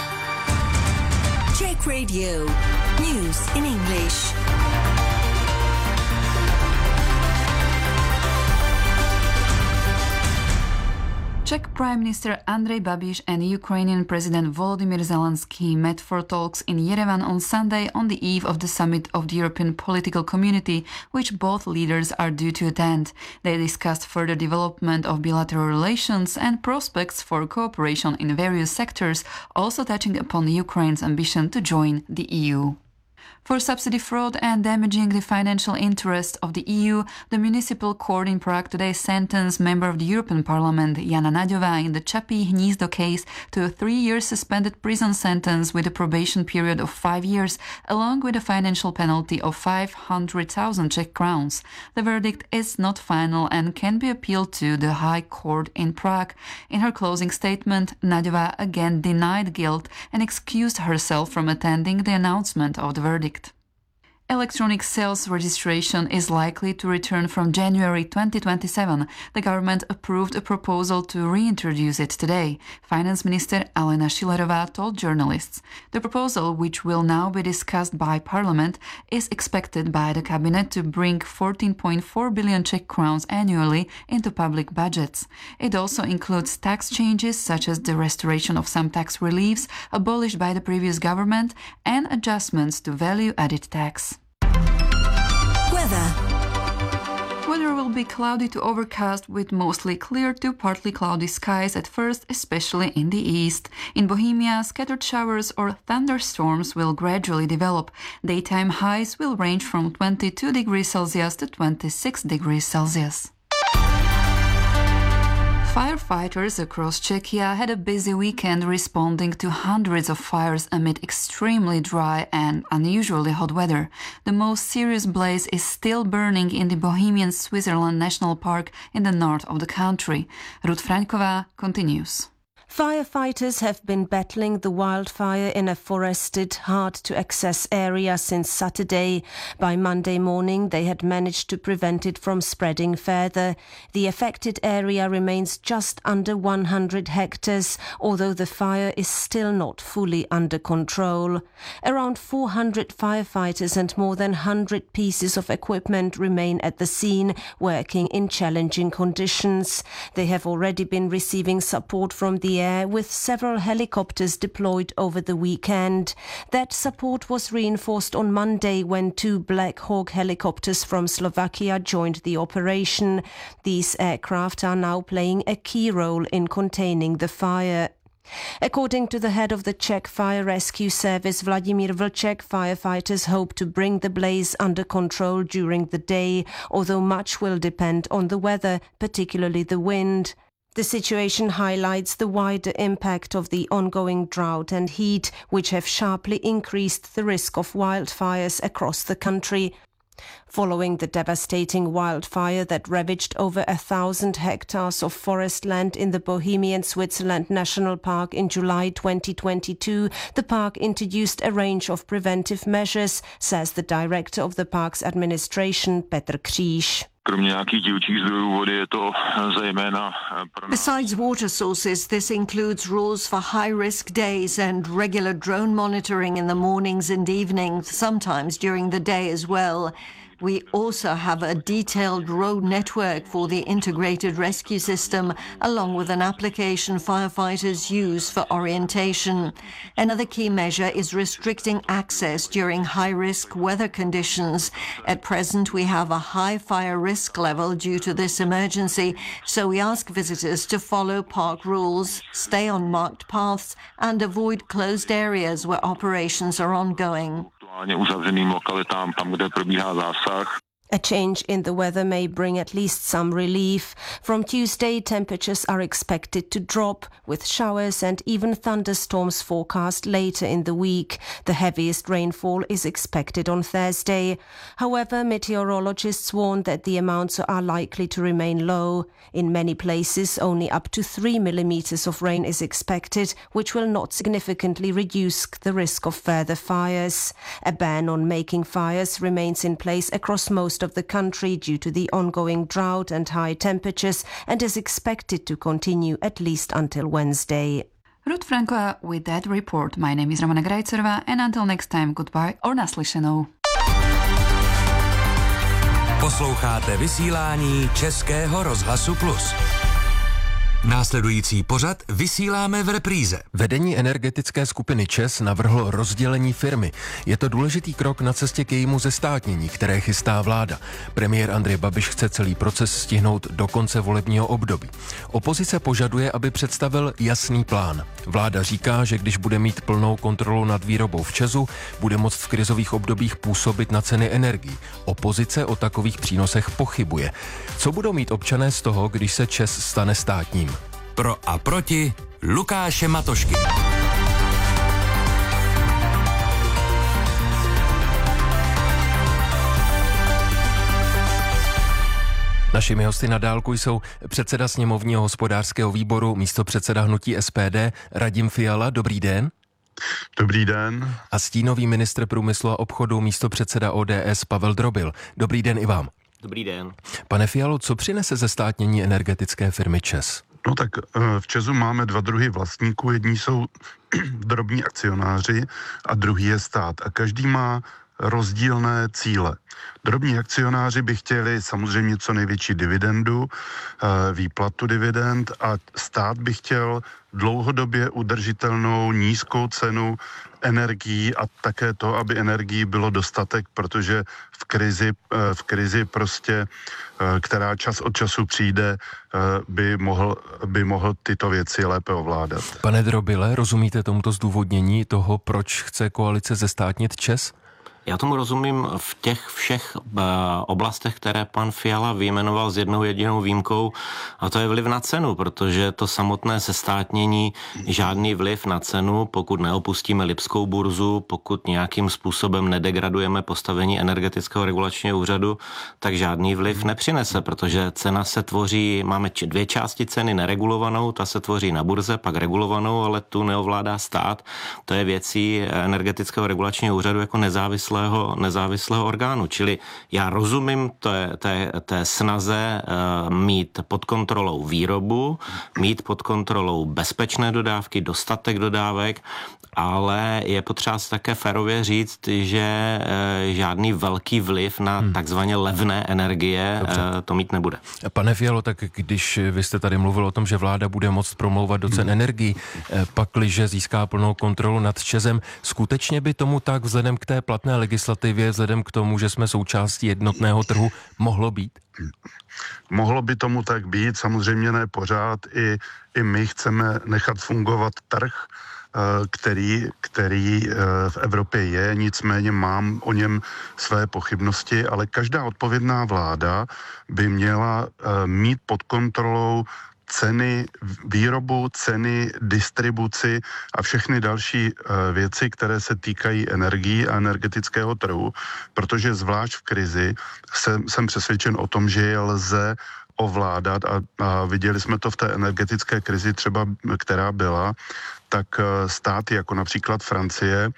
Czech Radio. News in English. Czech Prime Minister Andrej Babiš and Ukrainian President Volodymyr Zelensky met for talks in Yerevan on Sunday on the eve of the summit of the European Political Community, which both leaders are due to attend. They discussed further development of bilateral relations and prospects for cooperation in various sectors, also touching upon Ukraine's ambition to join the E U. For subsidy fraud and damaging the financial interests of the E U, the Municipal Court in Prague today sentenced member of the European Parliament Jana Naďová in the Čapí Hnízdo case to a three-year suspended prison sentence with a probation period of five years, along with a financial penalty of five hundred thousand Czech crowns. The verdict is not final and can be appealed to the High Court in Prague. In her closing statement, Naďová again denied guilt and excused herself from attending the announcement of the verdict. Electronic sales registration is likely to return from January twenty twenty-seven. The government approved a proposal to reintroduce it today. Finance Minister Alena Schillerová told journalists. The proposal, which will now be discussed by Parliament, is expected by the cabinet to bring fourteen point four billion Czech crowns annually into public budgets. It also includes tax changes such as the restoration of some tax reliefs abolished by the previous government and adjustments to value-added tax. Weather. Weather will be cloudy to overcast with mostly clear to partly cloudy skies at first, especially in the east. In Bohemia, scattered showers or thunderstorms will gradually develop. Daytime highs will range from twenty-two degrees Celsius to twenty-six degrees Celsius. Firefighters across Czechia had a busy weekend responding to hundreds of fires amid extremely dry and unusually hot weather. The most serious blaze is still burning in the Bohemian Switzerland National Park in the north of the country. Ruth Franková continues. Firefighters have been battling the wildfire in a forested, hard-to-access area since Saturday. By Monday morning, they had managed to prevent it from spreading further. The affected area remains just under one hundred hectares, although the fire is still not fully under control. Around four hundred firefighters and more than one hundred pieces of equipment remain at the scene, working in challenging conditions. They have already been receiving support from the air with several helicopters deployed over the weekend. That support was reinforced on Monday when two Black Hawk helicopters from Slovakia joined the operation. These aircraft are now playing a key role in containing the fire. According to the head of the Czech Fire Rescue Service, Vladimír Vlček, firefighters hope to bring the blaze under control during the day, although much will depend on the weather, particularly the wind. The situation highlights the wider impact of the ongoing drought and heat, which have sharply increased the risk of wildfires across the country. Following the devastating wildfire that ravaged over a thousand hectares of forest land in the Bohemian Switzerland National Park in July twenty twenty-two, the park introduced a range of preventive measures, says the director of the park's administration, Petr Kříž. Besides water sources, this includes rules for high-risk days and regular drone monitoring in the mornings and evenings, sometimes during the day as well. We also have a detailed road network for the integrated rescue system, along with an application firefighters use for orientation. Another key measure is restricting access during high-risk weather conditions. At present, we have a high fire risk level due to this emergency, so we ask visitors to follow park rules, stay on marked paths, and avoid closed areas where operations are ongoing. A change in the weather may bring at least some relief. From Tuesday, temperatures are expected to drop, with showers and even thunderstorms forecast later in the week. The heaviest rainfall is expected on Thursday. However, meteorologists warn that the amounts are likely to remain low. In many places, only up to three millimeters of rain is expected, which will not significantly reduce the risk of further fires. A ban on making fires remains in place across most of the country due to the ongoing drought and high temperatures and is expected to continue at least until Wednesday. Ruth Franko with that report. My name is Romana Grajcerová and until next time, goodbye or naslyšenou. Posloucháte vysílání Českého rozhlasu Plus. Následující pořad vysíláme v repríze. Vedení energetické skupiny ČEZ navrhlo rozdělení firmy. Je to důležitý krok na cestě k jejímu zestátnění, které chystá vláda. Premiér Andrej Babiš chce celý proces stihnout do konce volebního období. Opozice požaduje, aby představil jasný plán. Vláda říká, že když bude mít plnou kontrolu nad výrobou v ČEZu, bude moct v krizových obdobích působit na ceny energií. Opozice o takových přínosech pochybuje. Co budou mít občané z toho, když se ČEZ stane státním? Pro a proti Lukáše Matošky. Našimi hosty na dálku jsou předseda sněmovního hospodářského výboru, místopředseda hnutí S P D Radim Fiala. Dobrý den. Dobrý den. A stínový ministr průmyslu a obchodu, místopředseda O D S Pavel Drobil. Dobrý den i vám. Dobrý den. Pane Fialo, co přinese zestátnění energetické firmy ČEZ? No tak v ČEZu máme dva druhy vlastníků. Jedni jsou drobní akcionáři a druhý je stát. A každý má rozdílné cíle. Drobní akcionáři by chtěli samozřejmě co největší dividendu, výplatu dividend a stát by chtěl dlouhodobě udržitelnou nízkou cenu energií a také to, aby energií bylo dostatek, protože v krizi, v krizi prostě, která čas od času přijde, by mohl, by mohl tyto věci lépe ovládat. Pane Drobile, rozumíte tomuto zdůvodnění toho, proč chce koalice zestátnit ČEZ? Já tomu rozumím v těch všech uh, oblastech, které pan Fiala vyjmenoval s jednou jedinou výjimkou, a to je vliv na cenu, protože to samotné zestátnění žádný vliv na cenu, pokud neopustíme Lipskou burzu, pokud nějakým způsobem nedegradujeme postavení energetického regulačního úřadu, tak žádný vliv nepřinese, protože cena se tvoří, máme dvě části ceny neregulovanou, ta se tvoří na burze, pak regulovanou, ale tu neovládá stát. To je věcí energetického regulačního úřadu jako nezávislé nezávislého, nezávislého orgánu. Čili já rozumím té, té, té snaze uh, mít pod kontrolou výrobu, mít pod kontrolou bezpečné dodávky, dostatek dodávek, ale je potřeba si také férově říct, že e, žádný velký vliv na hmm. takzvaně levné energie e, to mít nebude. Pane Fialo, tak když vy jste tady mluvil o tom, že vláda bude moct promlouvat do cen hmm. energií, e, pakliže získá plnou kontrolu nad ČEZem, skutečně by tomu tak vzhledem k té platné legislativě, vzhledem k tomu, že jsme součástí jednotného trhu, mohlo být? Mohlo by tomu tak být, samozřejmě ne pořád. I, i my chceme nechat fungovat trh, který, který v Evropě je, nicméně mám o něm své pochybnosti, ale každá odpovědná vláda by měla mít pod kontrolou ceny výrobu, ceny distribuci a všechny další věci, které se týkají energií a energetického trhu, protože zvlášť v krizi jsem, jsem přesvědčen o tom, že je lze ovládat a, a viděli jsme to v té energetické krizi třeba, která byla, tak státy jako například Francie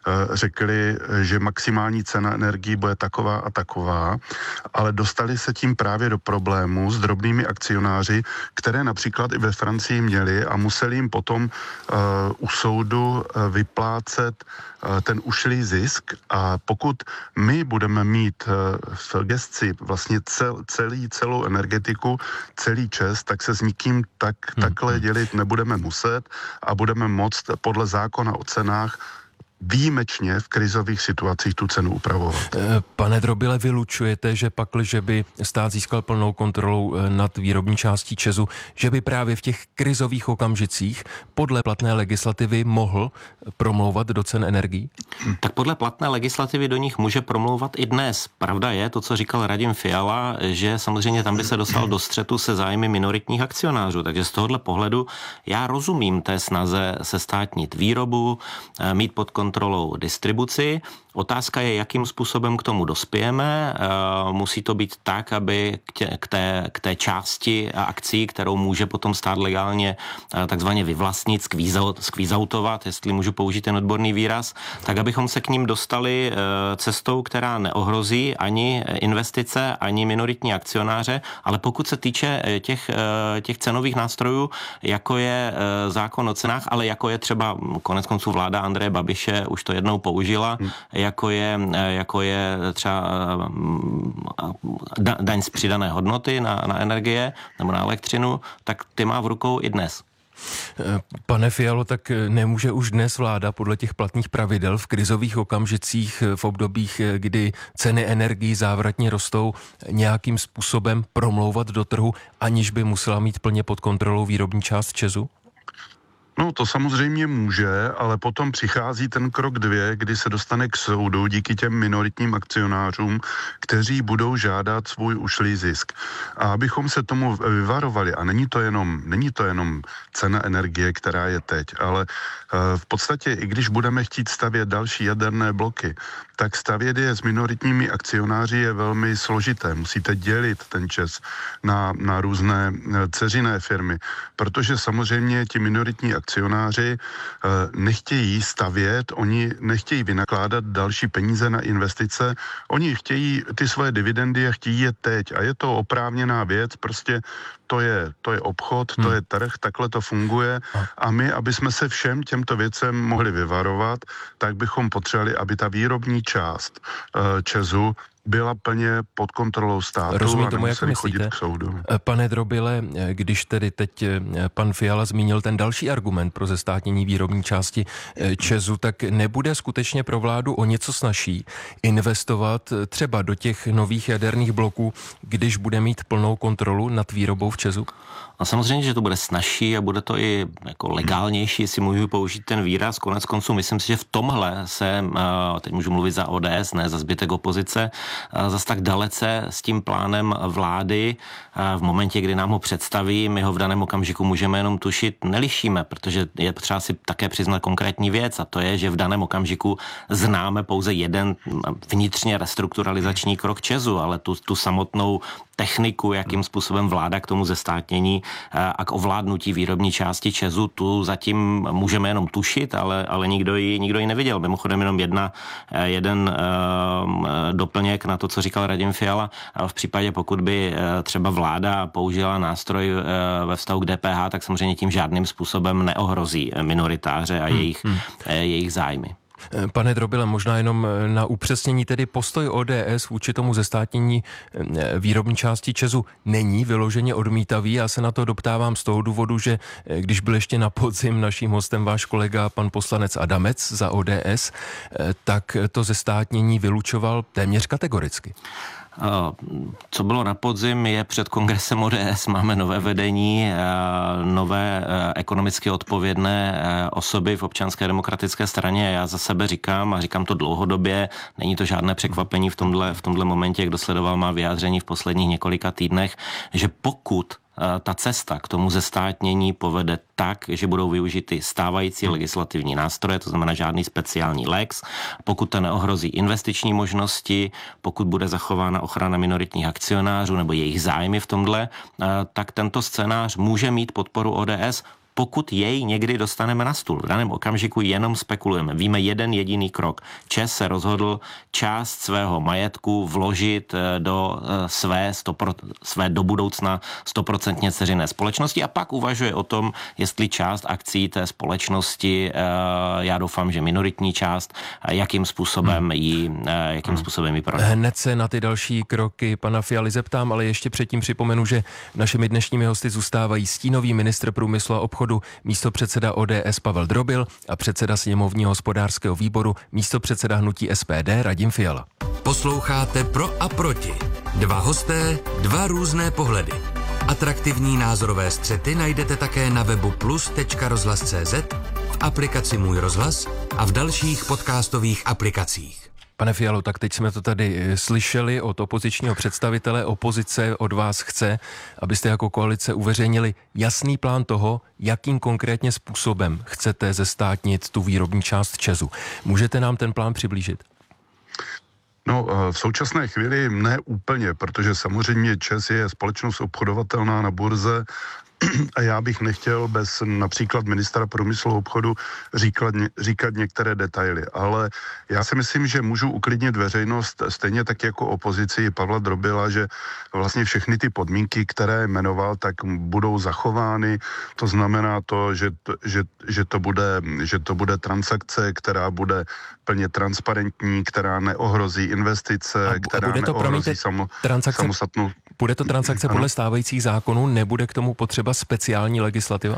řekli, že maximální cena energií bude taková a taková, ale dostali se tím právě do problému s drobnými akcionáři, které například i ve Francii měli a museli jim potom uh, u soudu vyplácet uh, ten ušlý zisk a pokud my budeme mít uh, v gesci vlastně cel, celý, celou energetiku, celý ČEZ, tak se s nikým tak, hmm. takhle dělit nebudeme muset a budeme moct podle zákona o cenách výjimečně v krizových situacích tu cenu upravovat. Pane Drobile, vylučujete, že pakliže by stát získal plnou kontrolu nad výrobní částí ČEZu, že by právě v těch krizových okamžicích podle platné legislativy mohl promlouvat do cen energií? Tak podle platné legislativy do nich může promlouvat i dnes. Pravda je to, co říkal Radim Fiala, že samozřejmě tam by se dostal do střetu se zájmy minoritních akcionářů. Takže z tohohle pohledu já rozumím té snaze sestátnit výrobu, mít pod kontrolou kontrolou distribuci. Otázka je, jakým způsobem k tomu dospějeme. Musí to být tak, aby k té, k té části akcí, kterou může potom stát legálně takzvaně vyvlastnit, skvízautovat, jestli můžu použít ten odborný výraz, tak abychom se k ním dostali cestou, která neohrozí ani investice, ani minoritní akcionáře, ale pokud se týče těch, těch cenových nástrojů, jako je zákon o cenách, ale jako je třeba konec konců vláda Andreje Babiše už to jednou použila, hmm. jako je, jako je třeba daň z přidané hodnoty na, na energie nebo na elektřinu, tak ty má v rukou i dnes. Pane Fialo, tak nemůže už dnes vláda podle těch platných pravidel v krizových okamžicích, v obdobích, kdy ceny energií závratně rostou, nějakým způsobem promlouvat do trhu, aniž by musela mít plně pod kontrolou výrobní část ČEZu? No to samozřejmě může, ale potom přichází ten krok dvě, kdy se dostane k soudu díky těm minoritním akcionářům, kteří budou žádat svůj ušlý zisk. A abychom se tomu vyvarovali, a není to jenom, není to jenom cena energie, která je teď, ale uh, v podstatě i když budeme chtít stavět další jaderné bloky, tak stavět je s minoritními akcionáři je velmi složité. Musíte dělit ten ČEZ na, na různé dceřiné firmy, protože samozřejmě ti minoritní akcionáři nechtějí stavět, oni nechtějí vynakládat další peníze na investice, oni chtějí ty svoje dividendy a chtějí je teď a je to oprávněná věc, prostě to je, to je obchod, to hmm. je trh, takhle to funguje a my, aby jsme se všem těmto věcem mohli vyvarovat, tak bychom potřebovali, aby ta výrobní část uh, ČEZu byla plně pod kontrolou státu. Rozumím a tomu, jak myslíte. K soudu. Pane Drobile, když tedy teď pan Fiala zmínil ten další argument pro zestátnění výrobní části ČEZu, tak nebude skutečně pro vládu o něco snazší investovat třeba do těch nových jaderných bloků, když bude mít plnou kontrolu nad výrobou v ČEZu? A samozřejmě, že to bude snazší a bude to i jako legálnější, jestli můžu použít ten výraz. Konec konců, myslím si, že v tomhle se, teď můžu mluvit za O D S, ne za zbytek opozice, zas tak dalece s tím plánem vlády v momentě, kdy nám ho představí, my ho v daném okamžiku můžeme jenom tušit, nelišíme, protože je potřeba si také přiznat konkrétní věc a to je, že v daném okamžiku známe pouze jeden vnitřně restrukturalizační krok ČEZu, ale tu, tu samotnou techniku, jakým způsobem vláda k tomu zestátnění a k ovládnutí výrobní části ČEZu, tu zatím můžeme jenom tušit, ale, ale nikdo ji, nikdo ji neviděl. Mimochodem jenom jedna, jeden uh, doplněk na to, co říkal Radim Fiala. V případě, pokud by uh, třeba vláda použila nástroj uh, ve vztahu k D P H, tak samozřejmě tím žádným způsobem neohrozí minoritáře a hmm. jejich, hmm. jejich zájmy. Pane Drobile, možná jenom na upřesnění, tedy postoj O D S vůči tomu zestátnění výrobní části ČEZu není vyloženě odmítavý. Já se na to doptávám z toho důvodu, že když byl ještě na podzim naším hostem váš kolega pan poslanec Adamec za O D S, tak to zestátnění vylučoval téměř kategoricky. Co bylo na podzim, je před kongresem O D S, máme nové vedení, nové ekonomicky odpovědné osoby v Občanské demokratické straně. Já za sebe říkám, a říkám to dlouhodobě, není to žádné překvapení v tomhle, v tomhle momentě, kdo sledoval má vyjádření v posledních několika týdnech, že pokud ta cesta k tomu zestátnění povede tak, že budou využity stávající legislativní nástroje, to znamená žádný speciální lex, pokud to neohrozí investiční možnosti, pokud bude zachována ochrana minoritních akcionářů nebo jejich zájmy v tomhle, tak tento scénář může mít podporu O D S, pokud jej někdy dostaneme na stůl. V daném okamžiku jenom spekulujeme. Víme jeden jediný krok. ČEZ se rozhodl část svého majetku vložit do své, sto procent, své do budoucna stoprocentně dceřiné společnosti a pak uvažuje o tom, jestli část akcí té společnosti, já doufám, že minoritní část, jakým způsobem ji, jakým způsobem ji prodá. Hned se na ty další kroky pana Fialy zeptám, ale ještě předtím připomenu, že našimi dnešními hosty zůstávají stínový ministr průmyslu a obchodu, místopředseda O D S Pavel Drobil a předseda sněmovního hospodářského výboru, místopředseda hnutí S P D Radim Fiala. Posloucháte Pro a proti. Dva hosté, dva různé pohledy. Atraktivní názorové střety najdete také na webu plus tečka rozhlas tečka cé zet, v aplikaci Můj rozhlas a v dalších podcastových aplikacích. Pane Fialo, tak teď jsme to tady slyšeli od opozičního představitele. Opozice od vás chce, abyste jako koalice uveřejnili jasný plán toho, jakým konkrétně způsobem chcete zestátnit tu výrobní část ČEZu. Můžete nám ten plán přiblížit? No, v současné chvíli ne úplně, protože samozřejmě ČEZ je společnost obchodovatelná na burze a já bych nechtěl bez například ministra průmyslu a obchodu říkat, říkat některé detaily, ale já si myslím, že můžu uklidnit veřejnost stejně tak jako opozici Pavla Drobila, že vlastně všechny ty podmínky, které jmenoval, tak budou zachovány. To znamená to, že to, že, že to bude, že to bude transakce, která bude plně transparentní, která neohrozí investice, a, která a bude to, neohrozí samo, samostatnou... Bude to transakce podle stávajících zákonů, nebude k tomu potřeba speciální legislativa?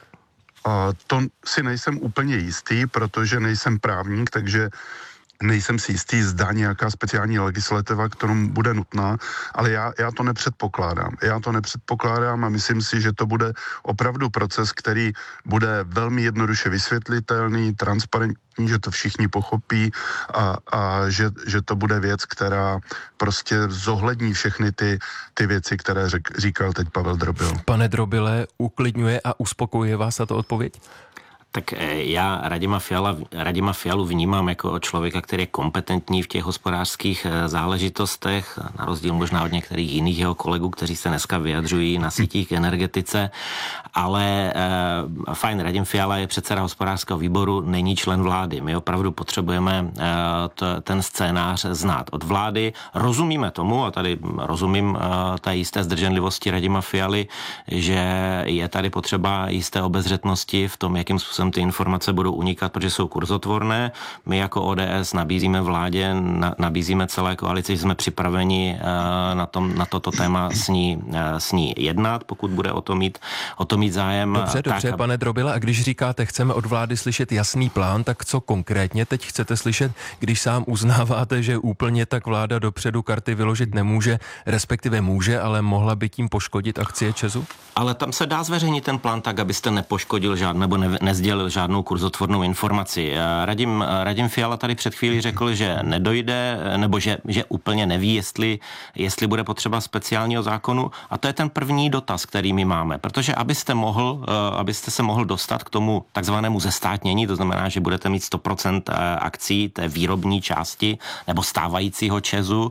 A to si nejsem úplně jistý, protože nejsem právník, takže nejsem si jistý, zda nějaká speciální legislativa k tomu bude nutná, ale já, já to nepředpokládám. Já to nepředpokládám a myslím si, že to bude opravdu proces, který bude velmi jednoduše vysvětlitelný, transparentní, že to všichni pochopí a, a že, že to bude věc, která prostě zohlední všechny ty, ty věci, které řek, říkal teď Pavel Drobil. Pane Drobile, uklidňuje a uspokojuje vás tato odpověď? Tak já Radima, Fiala, Radima Fialu vnímám jako člověka, který je kompetentní v těch hospodářských záležitostech, na rozdíl možná od některých jiných jeho kolegů, kteří se dneska vyjadřují na sítích k energetice, ale eh, fajn, Radim Fiala je předseda hospodářského výboru, není člen vlády. My opravdu potřebujeme eh, t, ten scénář znát od vlády. Rozumíme tomu, a tady rozumím eh, té jisté zdrženlivosti Radima Fialy, že je tady potřeba jisté obezřetnosti v tom, jakým způsobem ty informace budou unikat, protože jsou kurzotvorné. My jako O D S nabízíme vládě, na, nabízíme celé koalici, jsme připraveni uh, na, tom, na toto téma s ní, uh, s ní jednat, pokud bude o to mít, o to mít zájem. Dobře, tak, dobře, pane Drobile, a když říkáte, chceme od vlády slyšet jasný plán, tak co konkrétně teď chcete slyšet, když sám uznáváte, že úplně tak vláda dopředu karty vyložit nemůže, respektive může, ale mohla by tím poškodit akcie ČEZu? Ale tam se dá zveřejnit ten plán tak, abyste nepoškodil žádný, nebo ne, nezdělil nesdělil žádnou kurzotvornou informaci. Radim, Radim Fiala tady před chvílí řekl, že nedojde, nebo že, že úplně neví, jestli, jestli bude potřeba speciálního zákonu. A to je ten první dotaz, který my máme. Protože abyste mohl, abyste se mohl dostat k tomu takzvanému zestátnění, to znamená, že budete mít sto procent akcí té výrobní části nebo stávajícího ČEZu,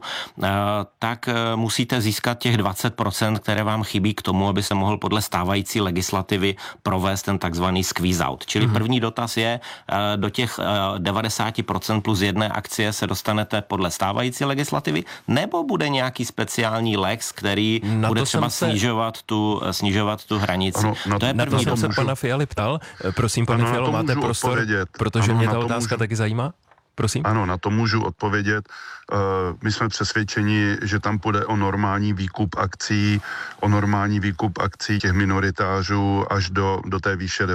tak musíte získat těch dvacet procent, které vám chybí k tomu, aby se mohl podle stávající legislativy provést ten takzvaný squeeze out. Čili mm-hmm. první dotaz je, do těch devadesát procent plus jedné akcie se dostanete podle stávající legislativy, nebo bude nějaký speciální lex, který na bude třeba se... snižovat, tu, snižovat tu hranici. Ano, to je první dotaz. Na to jsem se pana Fialy ptal. Prosím, pane Fialo, máte prostor, protože ano, mě ta otázka můžu... taky zajímá. Prosím? Ano, na to můžu odpovědět. My jsme přesvědčeni, že tam půjde o normální výkup akcí, o normální výkup akcí těch minoritářů až do, do té výše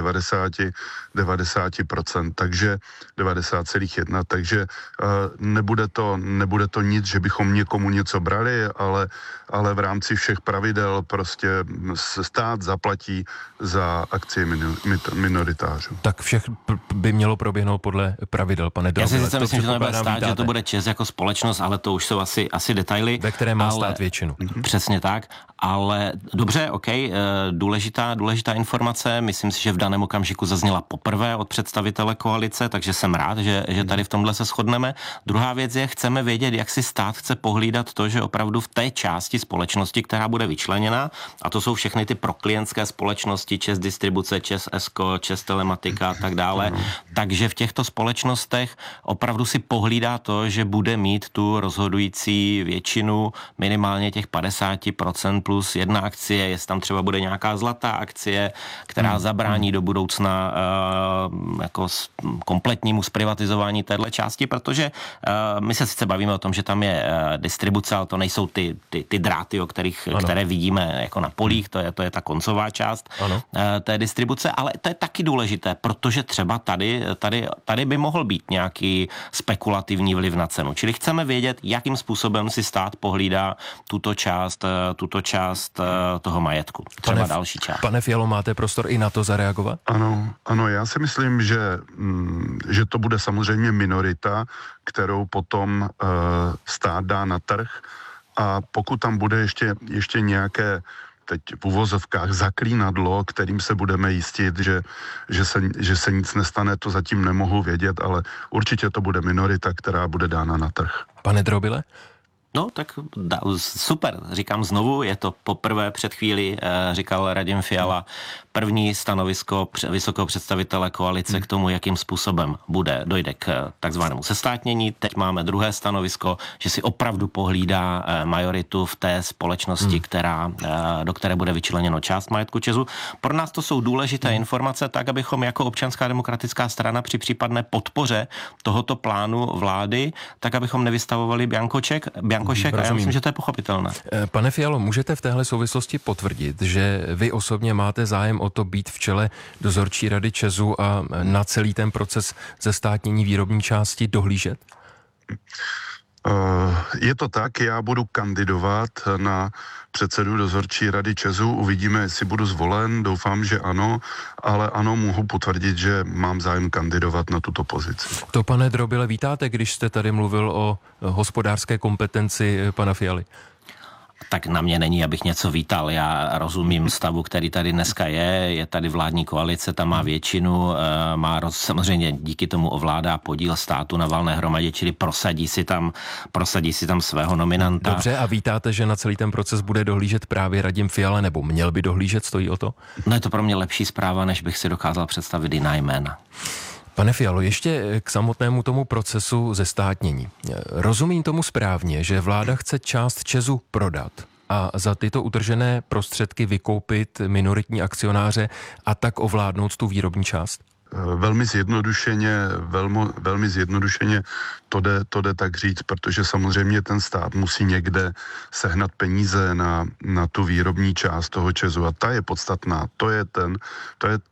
devadesát procent, takže devadesát celá jedna, takže nebude to, nebude to nic, že bychom někomu něco brali, ale, ale v rámci všech pravidel prostě stát zaplatí za akcie minoritářů. Tak všech by mělo proběhnout podle pravidel, pane Drobile. Já si myslím, že to nebude stát, že to bude ČEZ jako společnost, ale to už jsou asi, asi detaily. Ve které má ale, stát většinu. Přesně tak, ale dobře, OK, důležitá, důležitá informace, myslím si, že v daném okamžiku zazněla poprvé od představitele koalice, takže jsem rád, že, že tady v tomhle se shodneme. Druhá věc je, chceme vědět, jak si stát chce pohlídat to, že opravdu v té části společnosti, která bude vyčleněna, a to jsou všechny ty proklientské společnosti, ČEZ Distribuce, ČEZ Esko, ČEZ Telematika a tak dále, takže v těchto společnostech opravdu si pohlídá to, že bude mít tu rozhodující většinu, minimálně těch padesát procent plus jedna akcie, jestli tam třeba bude nějaká zlatá akcie, která zabrání do budoucna uh, jako kompletnímu zprivatizování téhle části, protože uh, my se sice bavíme o tom, že tam je uh, distribuce, ale to nejsou ty, ty, ty dráty, o kterých, které vidíme jako na polích, to je, to je ta koncová část uh, té distribuce, ale to je taky důležité, protože třeba tady, tady, tady by mohl být nějaký spekulativní vliv na cenu. Čili chceme vědět, jakým způsobem si stát pohlídá tuto část, tuto část toho majetku. Třeba pane, další část. Pane Fialo, máte prostor i na to zareagovat? Ano, ano, já si myslím, že, že to bude samozřejmě minorita, kterou potom uh, stát dá na trh, a pokud tam bude ještě, ještě nějaké teď v uvozovkách zaklínadlo, kterým se budeme jistit, že, že, se, že se nic nestane, to zatím nemohu vědět, ale určitě to bude minorita, která bude dána na trh. Pane Drobile? No, tak super, říkám znovu, je to poprvé před chvíli, říkal Radim Fiala, první stanovisko vysokého představitele koalice k tomu, jakým způsobem bude, dojde k takzvanému sestátnění. Teď máme druhé stanovisko, že si opravdu pohlídá majoritu v té společnosti, hmm. která, do které bude vyčleněno část majetku ČEZu. Pro nás to jsou důležité hmm. informace, tak abychom jako Občanská demokratická strana při případné podpoře tohoto plánu vlády, tak abychom nevystavovali biankoček, biankošek, a já myslím, že to je pochopitelné. Pane Fialo, můžete v téhle souvislosti potvrdit, že vy osobně máte zájem o to být v čele dozorčí rady ČEZu a na celý ten proces zestátnění výrobní části dohlížet? Je to tak, já budu kandidovat na předsedu dozorčí rady ČEZu, uvidíme, jestli budu zvolen, doufám, že ano, ale ano, mohu potvrdit, že mám zájem kandidovat na tuto pozici. To, pane Drobile, vítáte, když jste tady mluvil o hospodářské kompetenci pana Fialy? Tak na mě není, abych něco vítal. Já rozumím stavu, který tady dneska je. Je tady vládní koalice, tam má většinu, má roz, samozřejmě díky tomu ovládá podíl státu na valné hromadě, čili prosadí si tam, prosadí si tam svého nominanta. Dobře, a vítáte, že na celý ten proces bude dohlížet právě Radim Fiala, nebo měl by dohlížet, stojí o to? No je to pro mě lepší zpráva, než bych si dokázal představit jiná jména. Pane Fialo, ještě k samotnému tomu procesu zestátnění. Rozumím tomu správně, že vláda chce část ČEZu prodat a za tyto utržené prostředky vykoupit minoritní akcionáře a tak ovládnout tu výrobní část? Velmi zjednodušeně, velmi, velmi zjednodušeně to jde, to jde tak říct, protože samozřejmě ten stát musí někde sehnat peníze na, na tu výrobní část toho ČEZu a ta je podstatná. To je ten, to je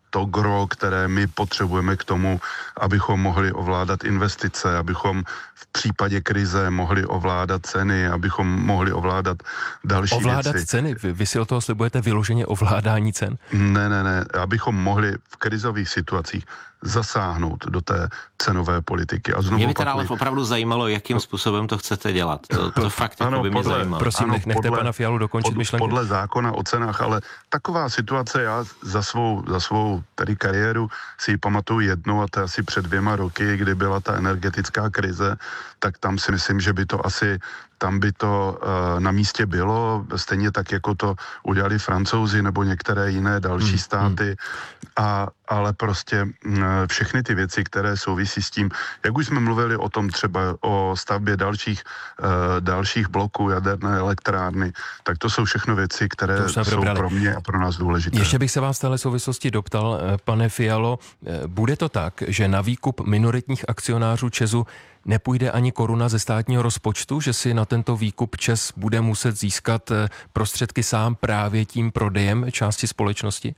to gro, které my potřebujeme k tomu, abychom mohli ovládat investice, abychom v případě krize mohli ovládat ceny, abychom mohli ovládat další ovládat věci. ceny? Vy, vy si o toho slibujete vyloženě ovládání cen? Ne, ne, ne, abychom mohli v krizových situacích zasáhnout do té cenové politiky. A znovu mě by teda opakuji, ale opravdu zajímalo, jakým způsobem to chcete dělat. To, to fakt ano, jako by mě podle, zajímalo. Prosím, ano, nech, nechte podle, pana Fialu dokončit pod, myšlenky. Podle zákona o cenách, ale taková situace, já za svou, za svou tady kariéru si ji pamatuju jednou, a to asi před dvěma roky, kdy byla ta energetická krize, tak tam si myslím, že by to asi tam by to uh, na místě bylo, stejně tak, jako to udělali Francouzi nebo některé jiné další hmm, státy, hmm. A, ale prostě uh, všechny ty věci, které souvisí s tím, jak už jsme mluvili o tom třeba o stavbě dalších, uh, dalších bloků jaderné elektrárny, tak to jsou všechno věci, které jsou probrali. pro mě a pro nás důležité. Ještě bych se vás v téhle souvislosti doptal, pane Fialo, bude to tak, že na výkup minoritních akcionářů ČEZu nepůjde ani koruna ze státního rozpočtu, že si na tento výkup ČEZ bude muset získat prostředky sám právě tím prodejem části společnosti?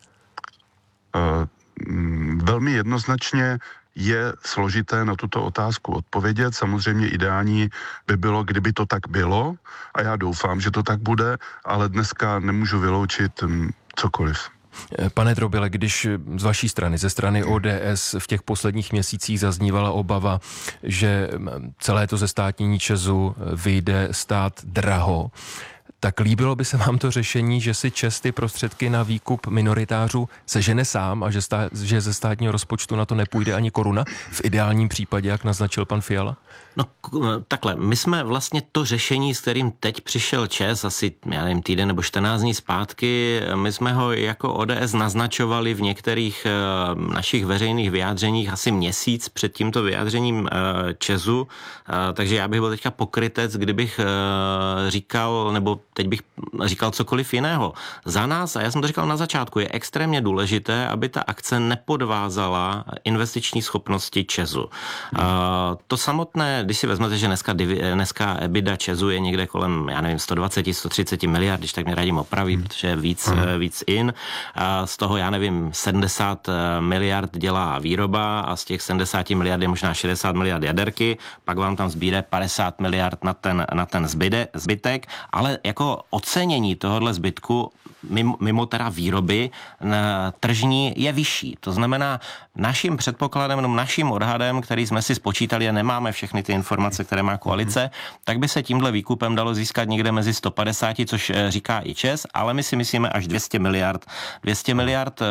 Uh, velmi jednoznačně je složité na tuto otázku odpovědět. Samozřejmě ideální by bylo, kdyby to tak bylo, a já doufám, že to tak bude, ale dneska nemůžu vyloučit um, cokoliv. Pane Drobile, když z vaší strany, ze strany O D S v těch posledních měsících zaznívala obava, že celé to zestátnění ČEZu vyjde stát draho, tak líbilo by se vám to řešení, že si ČEZ ty prostředky na výkup minoritářů sežene sám a že, stá, že ze státního rozpočtu na to nepůjde ani koruna? V ideálním případě, jak naznačil pan Fiala? No takhle, my jsme vlastně to řešení, s kterým teď přišel ČEZ, asi já nevím, týden nebo čtrnáct dní zpátky, my jsme ho jako O D S naznačovali v některých uh, našich veřejných vyjádřeních asi měsíc před tímto vyjádřením uh, ČEZu, uh, takže já bych byl teďka pokrytec, kdybych uh, říkal, nebo teď bych říkal cokoliv jiného. Za nás, a já jsem to říkal na začátku, je extrémně důležité, aby ta akce nepodvázala investiční schopnosti ČEZu. Uh, to samotné, když si vezmete, že dneska, dneska EBITDA ČEZu je někde kolem, já nevím, sto dvacet, sto třicet miliard, když tak mě radím opraví, hmm. protože je víc, hmm. víc in. A z toho, já nevím, sedmdesát miliard dělá výroba a z těch sedmdesát miliard je možná šedesát miliard jaderky, pak vám tam zbýde padesát miliard na ten, na ten zbyde, zbytek, ale jako ocenění tohohle zbytku mimo, mimo teda výroby tržní je vyšší. To znamená, naším předpokladem, no naším odhadem, který jsme si spočítali a nemáme všechny ty informace, které má koalice, tak by se tímhle výkupem dalo získat někde mezi sto padesát, což říká i ČEZ, ale my si myslíme až dvě stě miliard. dvě stě miliard uh,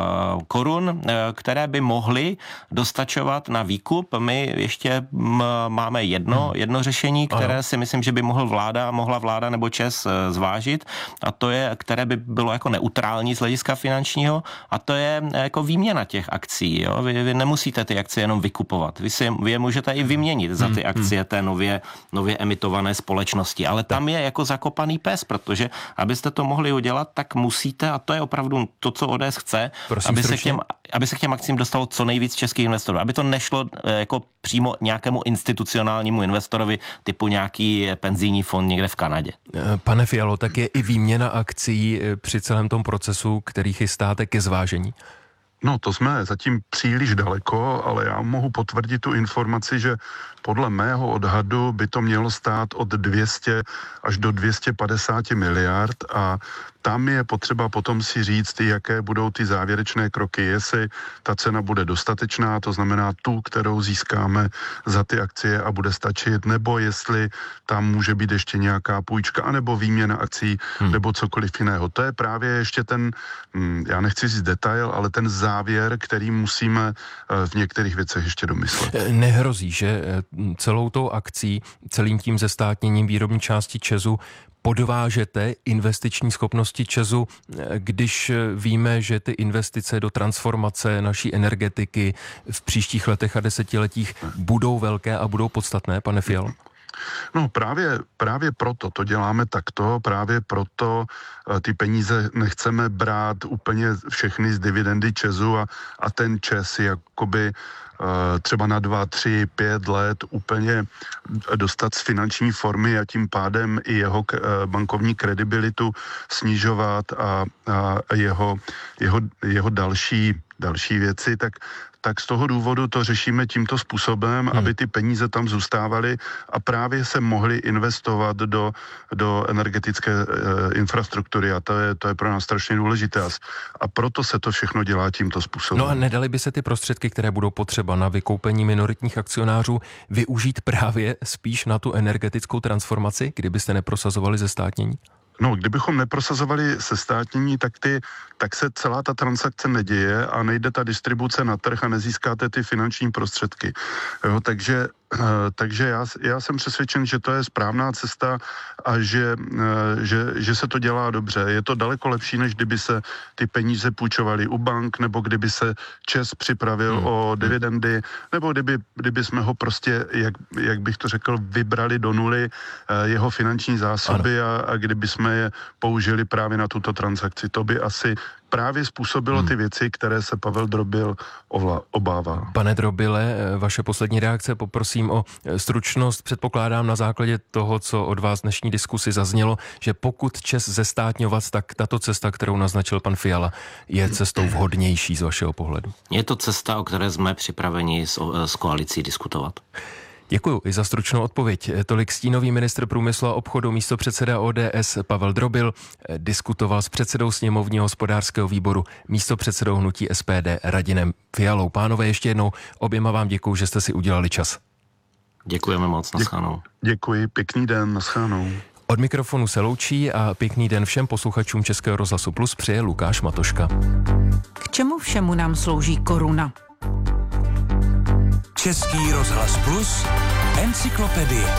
korun, uh, které by mohly dostačovat na výkup. My ještě m, máme jedno, jedno řešení, které ano. si myslím, že by mohl vláda, mohla vláda nebo ČEZ uh, zvážit, a to je, které by bylo jako neutrální z hlediska finančního, a to je jako výměna těch akcí. Jo? Vy, vy nemusíte ty akcie jenom vykupovat. Vy, si, vy je můžete i vyměnit za ty akcie té nově, nově emitované společnosti. Ale tam je jako zakopaný pes, protože abyste to mohli udělat, tak musíte, a to je opravdu to, co O D S chce, Prosím, aby se, k těm, aby se k těm akcím dostalo co nejvíc českých investorů. Aby to nešlo jako přímo nějakému institucionálnímu investorovi typu nějaký penzijní fond někde v Kanadě. Pane Fialo, tak je i výměna akcí při celém tom procesu, který chystáte ke zvážení? No, to jsme zatím příliš daleko, ale já mohu potvrdit tu informaci, že podle mého odhadu by to mělo stát od dvě stě až do dvě stě padesát miliard, a tam je potřeba potom si říct, jaké budou ty závěrečné kroky, jestli ta cena bude dostatečná, to znamená tu, kterou získáme za ty akcie a bude stačit, nebo jestli tam může být ještě nějaká půjčka, anebo výměna akcí, hmm. nebo cokoliv jiného. To je právě ještě ten, já nechci říct detail, ale ten závěr, který musíme v některých věcech ještě domyslet. Nehrozí, že celou tou akcí, celým tím zestátněním výrobní části ČEZu podvážete investiční schopnosti ČEZu, když víme, že ty investice do transformace naší energetiky v příštích letech a desetiletích budou velké a budou podstatné, pane Fialo? No právě, právě proto to děláme takto, právě proto ty peníze nechceme brát úplně všechny z dividendy ČEZu a, a ten ČEZ jakoby třeba na dva, tři, pět let úplně dostat z finanční formy a tím pádem i jeho bankovní kredibilitu snižovat a, a jeho, jeho, jeho další další věci, tak tak z toho důvodu to řešíme tímto způsobem, hmm. aby ty peníze tam zůstávaly a právě se mohly investovat do, do energetické e, infrastruktury a to je, to je pro nás strašně důležité a proto se to všechno dělá tímto způsobem. No a nedali by se ty prostředky, které budou potřeba na vykoupení minoritních akcionářů, využít právě spíš na tu energetickou transformaci, kdybyste neprosazovali zestátnění? No, kdybychom neprosazovali sestátnění, tak, ty, tak se celá ta transakce neděje a nejde ta distribuce na trh a nezískáte ty finanční prostředky. Jo, takže takže já, já jsem přesvědčen, že to je správná cesta a že, že, že se to dělá dobře. Je to daleko lepší, než kdyby se ty peníze půjčovaly u bank, nebo kdyby se ČEZ připravil hmm. o dividendy, nebo kdyby, kdyby jsme ho prostě, jak, jak bych to řekl, vybrali do nuly jeho finanční zásoby a, a kdyby jsme je použili právě na tuto transakci. To by asi právě způsobilo ty věci, které se Pavel Drobil ovla, obává. Pane Drobile, vaše poslední reakce, poprosím o stručnost. Předpokládám na základě toho, co od vás dnešní diskusi zaznělo, že pokud ČEZ zestátňovat, tak tato cesta, kterou naznačil pan Fiala, je cestou vhodnější z vašeho pohledu. Je to cesta, o které jsme připraveni s, s koalicí diskutovat. Děkuji i za stručnou odpověď. Tolik stínový ministr průmyslu a obchodu, místopředseda O D S Pavel Drobil diskutoval s předsedou sněmovního hospodářského výboru, místopředsedou hnutí S P D Radimem Fialou. Pánové, ještě jednou oběma vám děkuji, že jste si udělali čas. Děkujeme moc, naschledanou. Děkuji, pěkný den, naschledanou. Od mikrofonu se loučí a pěkný den všem posluchačům Českého rozhlasu Plus přeje Lukáš Matoška. K čemu všemu nám slouží koruna? Český rozhlas Plus, encyklopedie.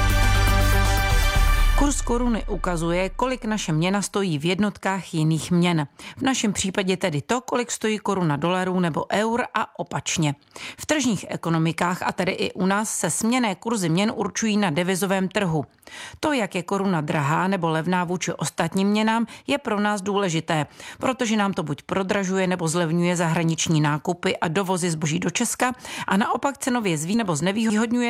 Kurz koruny ukazuje, kolik naše měna stojí v jednotkách jiných měn. V našem případě tedy to, kolik stojí koruna dolarů nebo eur a opačně. V tržních ekonomikách, a tedy i u nás, se směnné kurzy měn určují na devizovém trhu. To, jak je koruna drahá nebo levná vůči ostatním měnám, je pro nás důležité, protože nám to buď prodražuje nebo zlevňuje zahraniční nákupy a dovozy zboží do Česka a naopak cenově zví nebo znevýhodňuje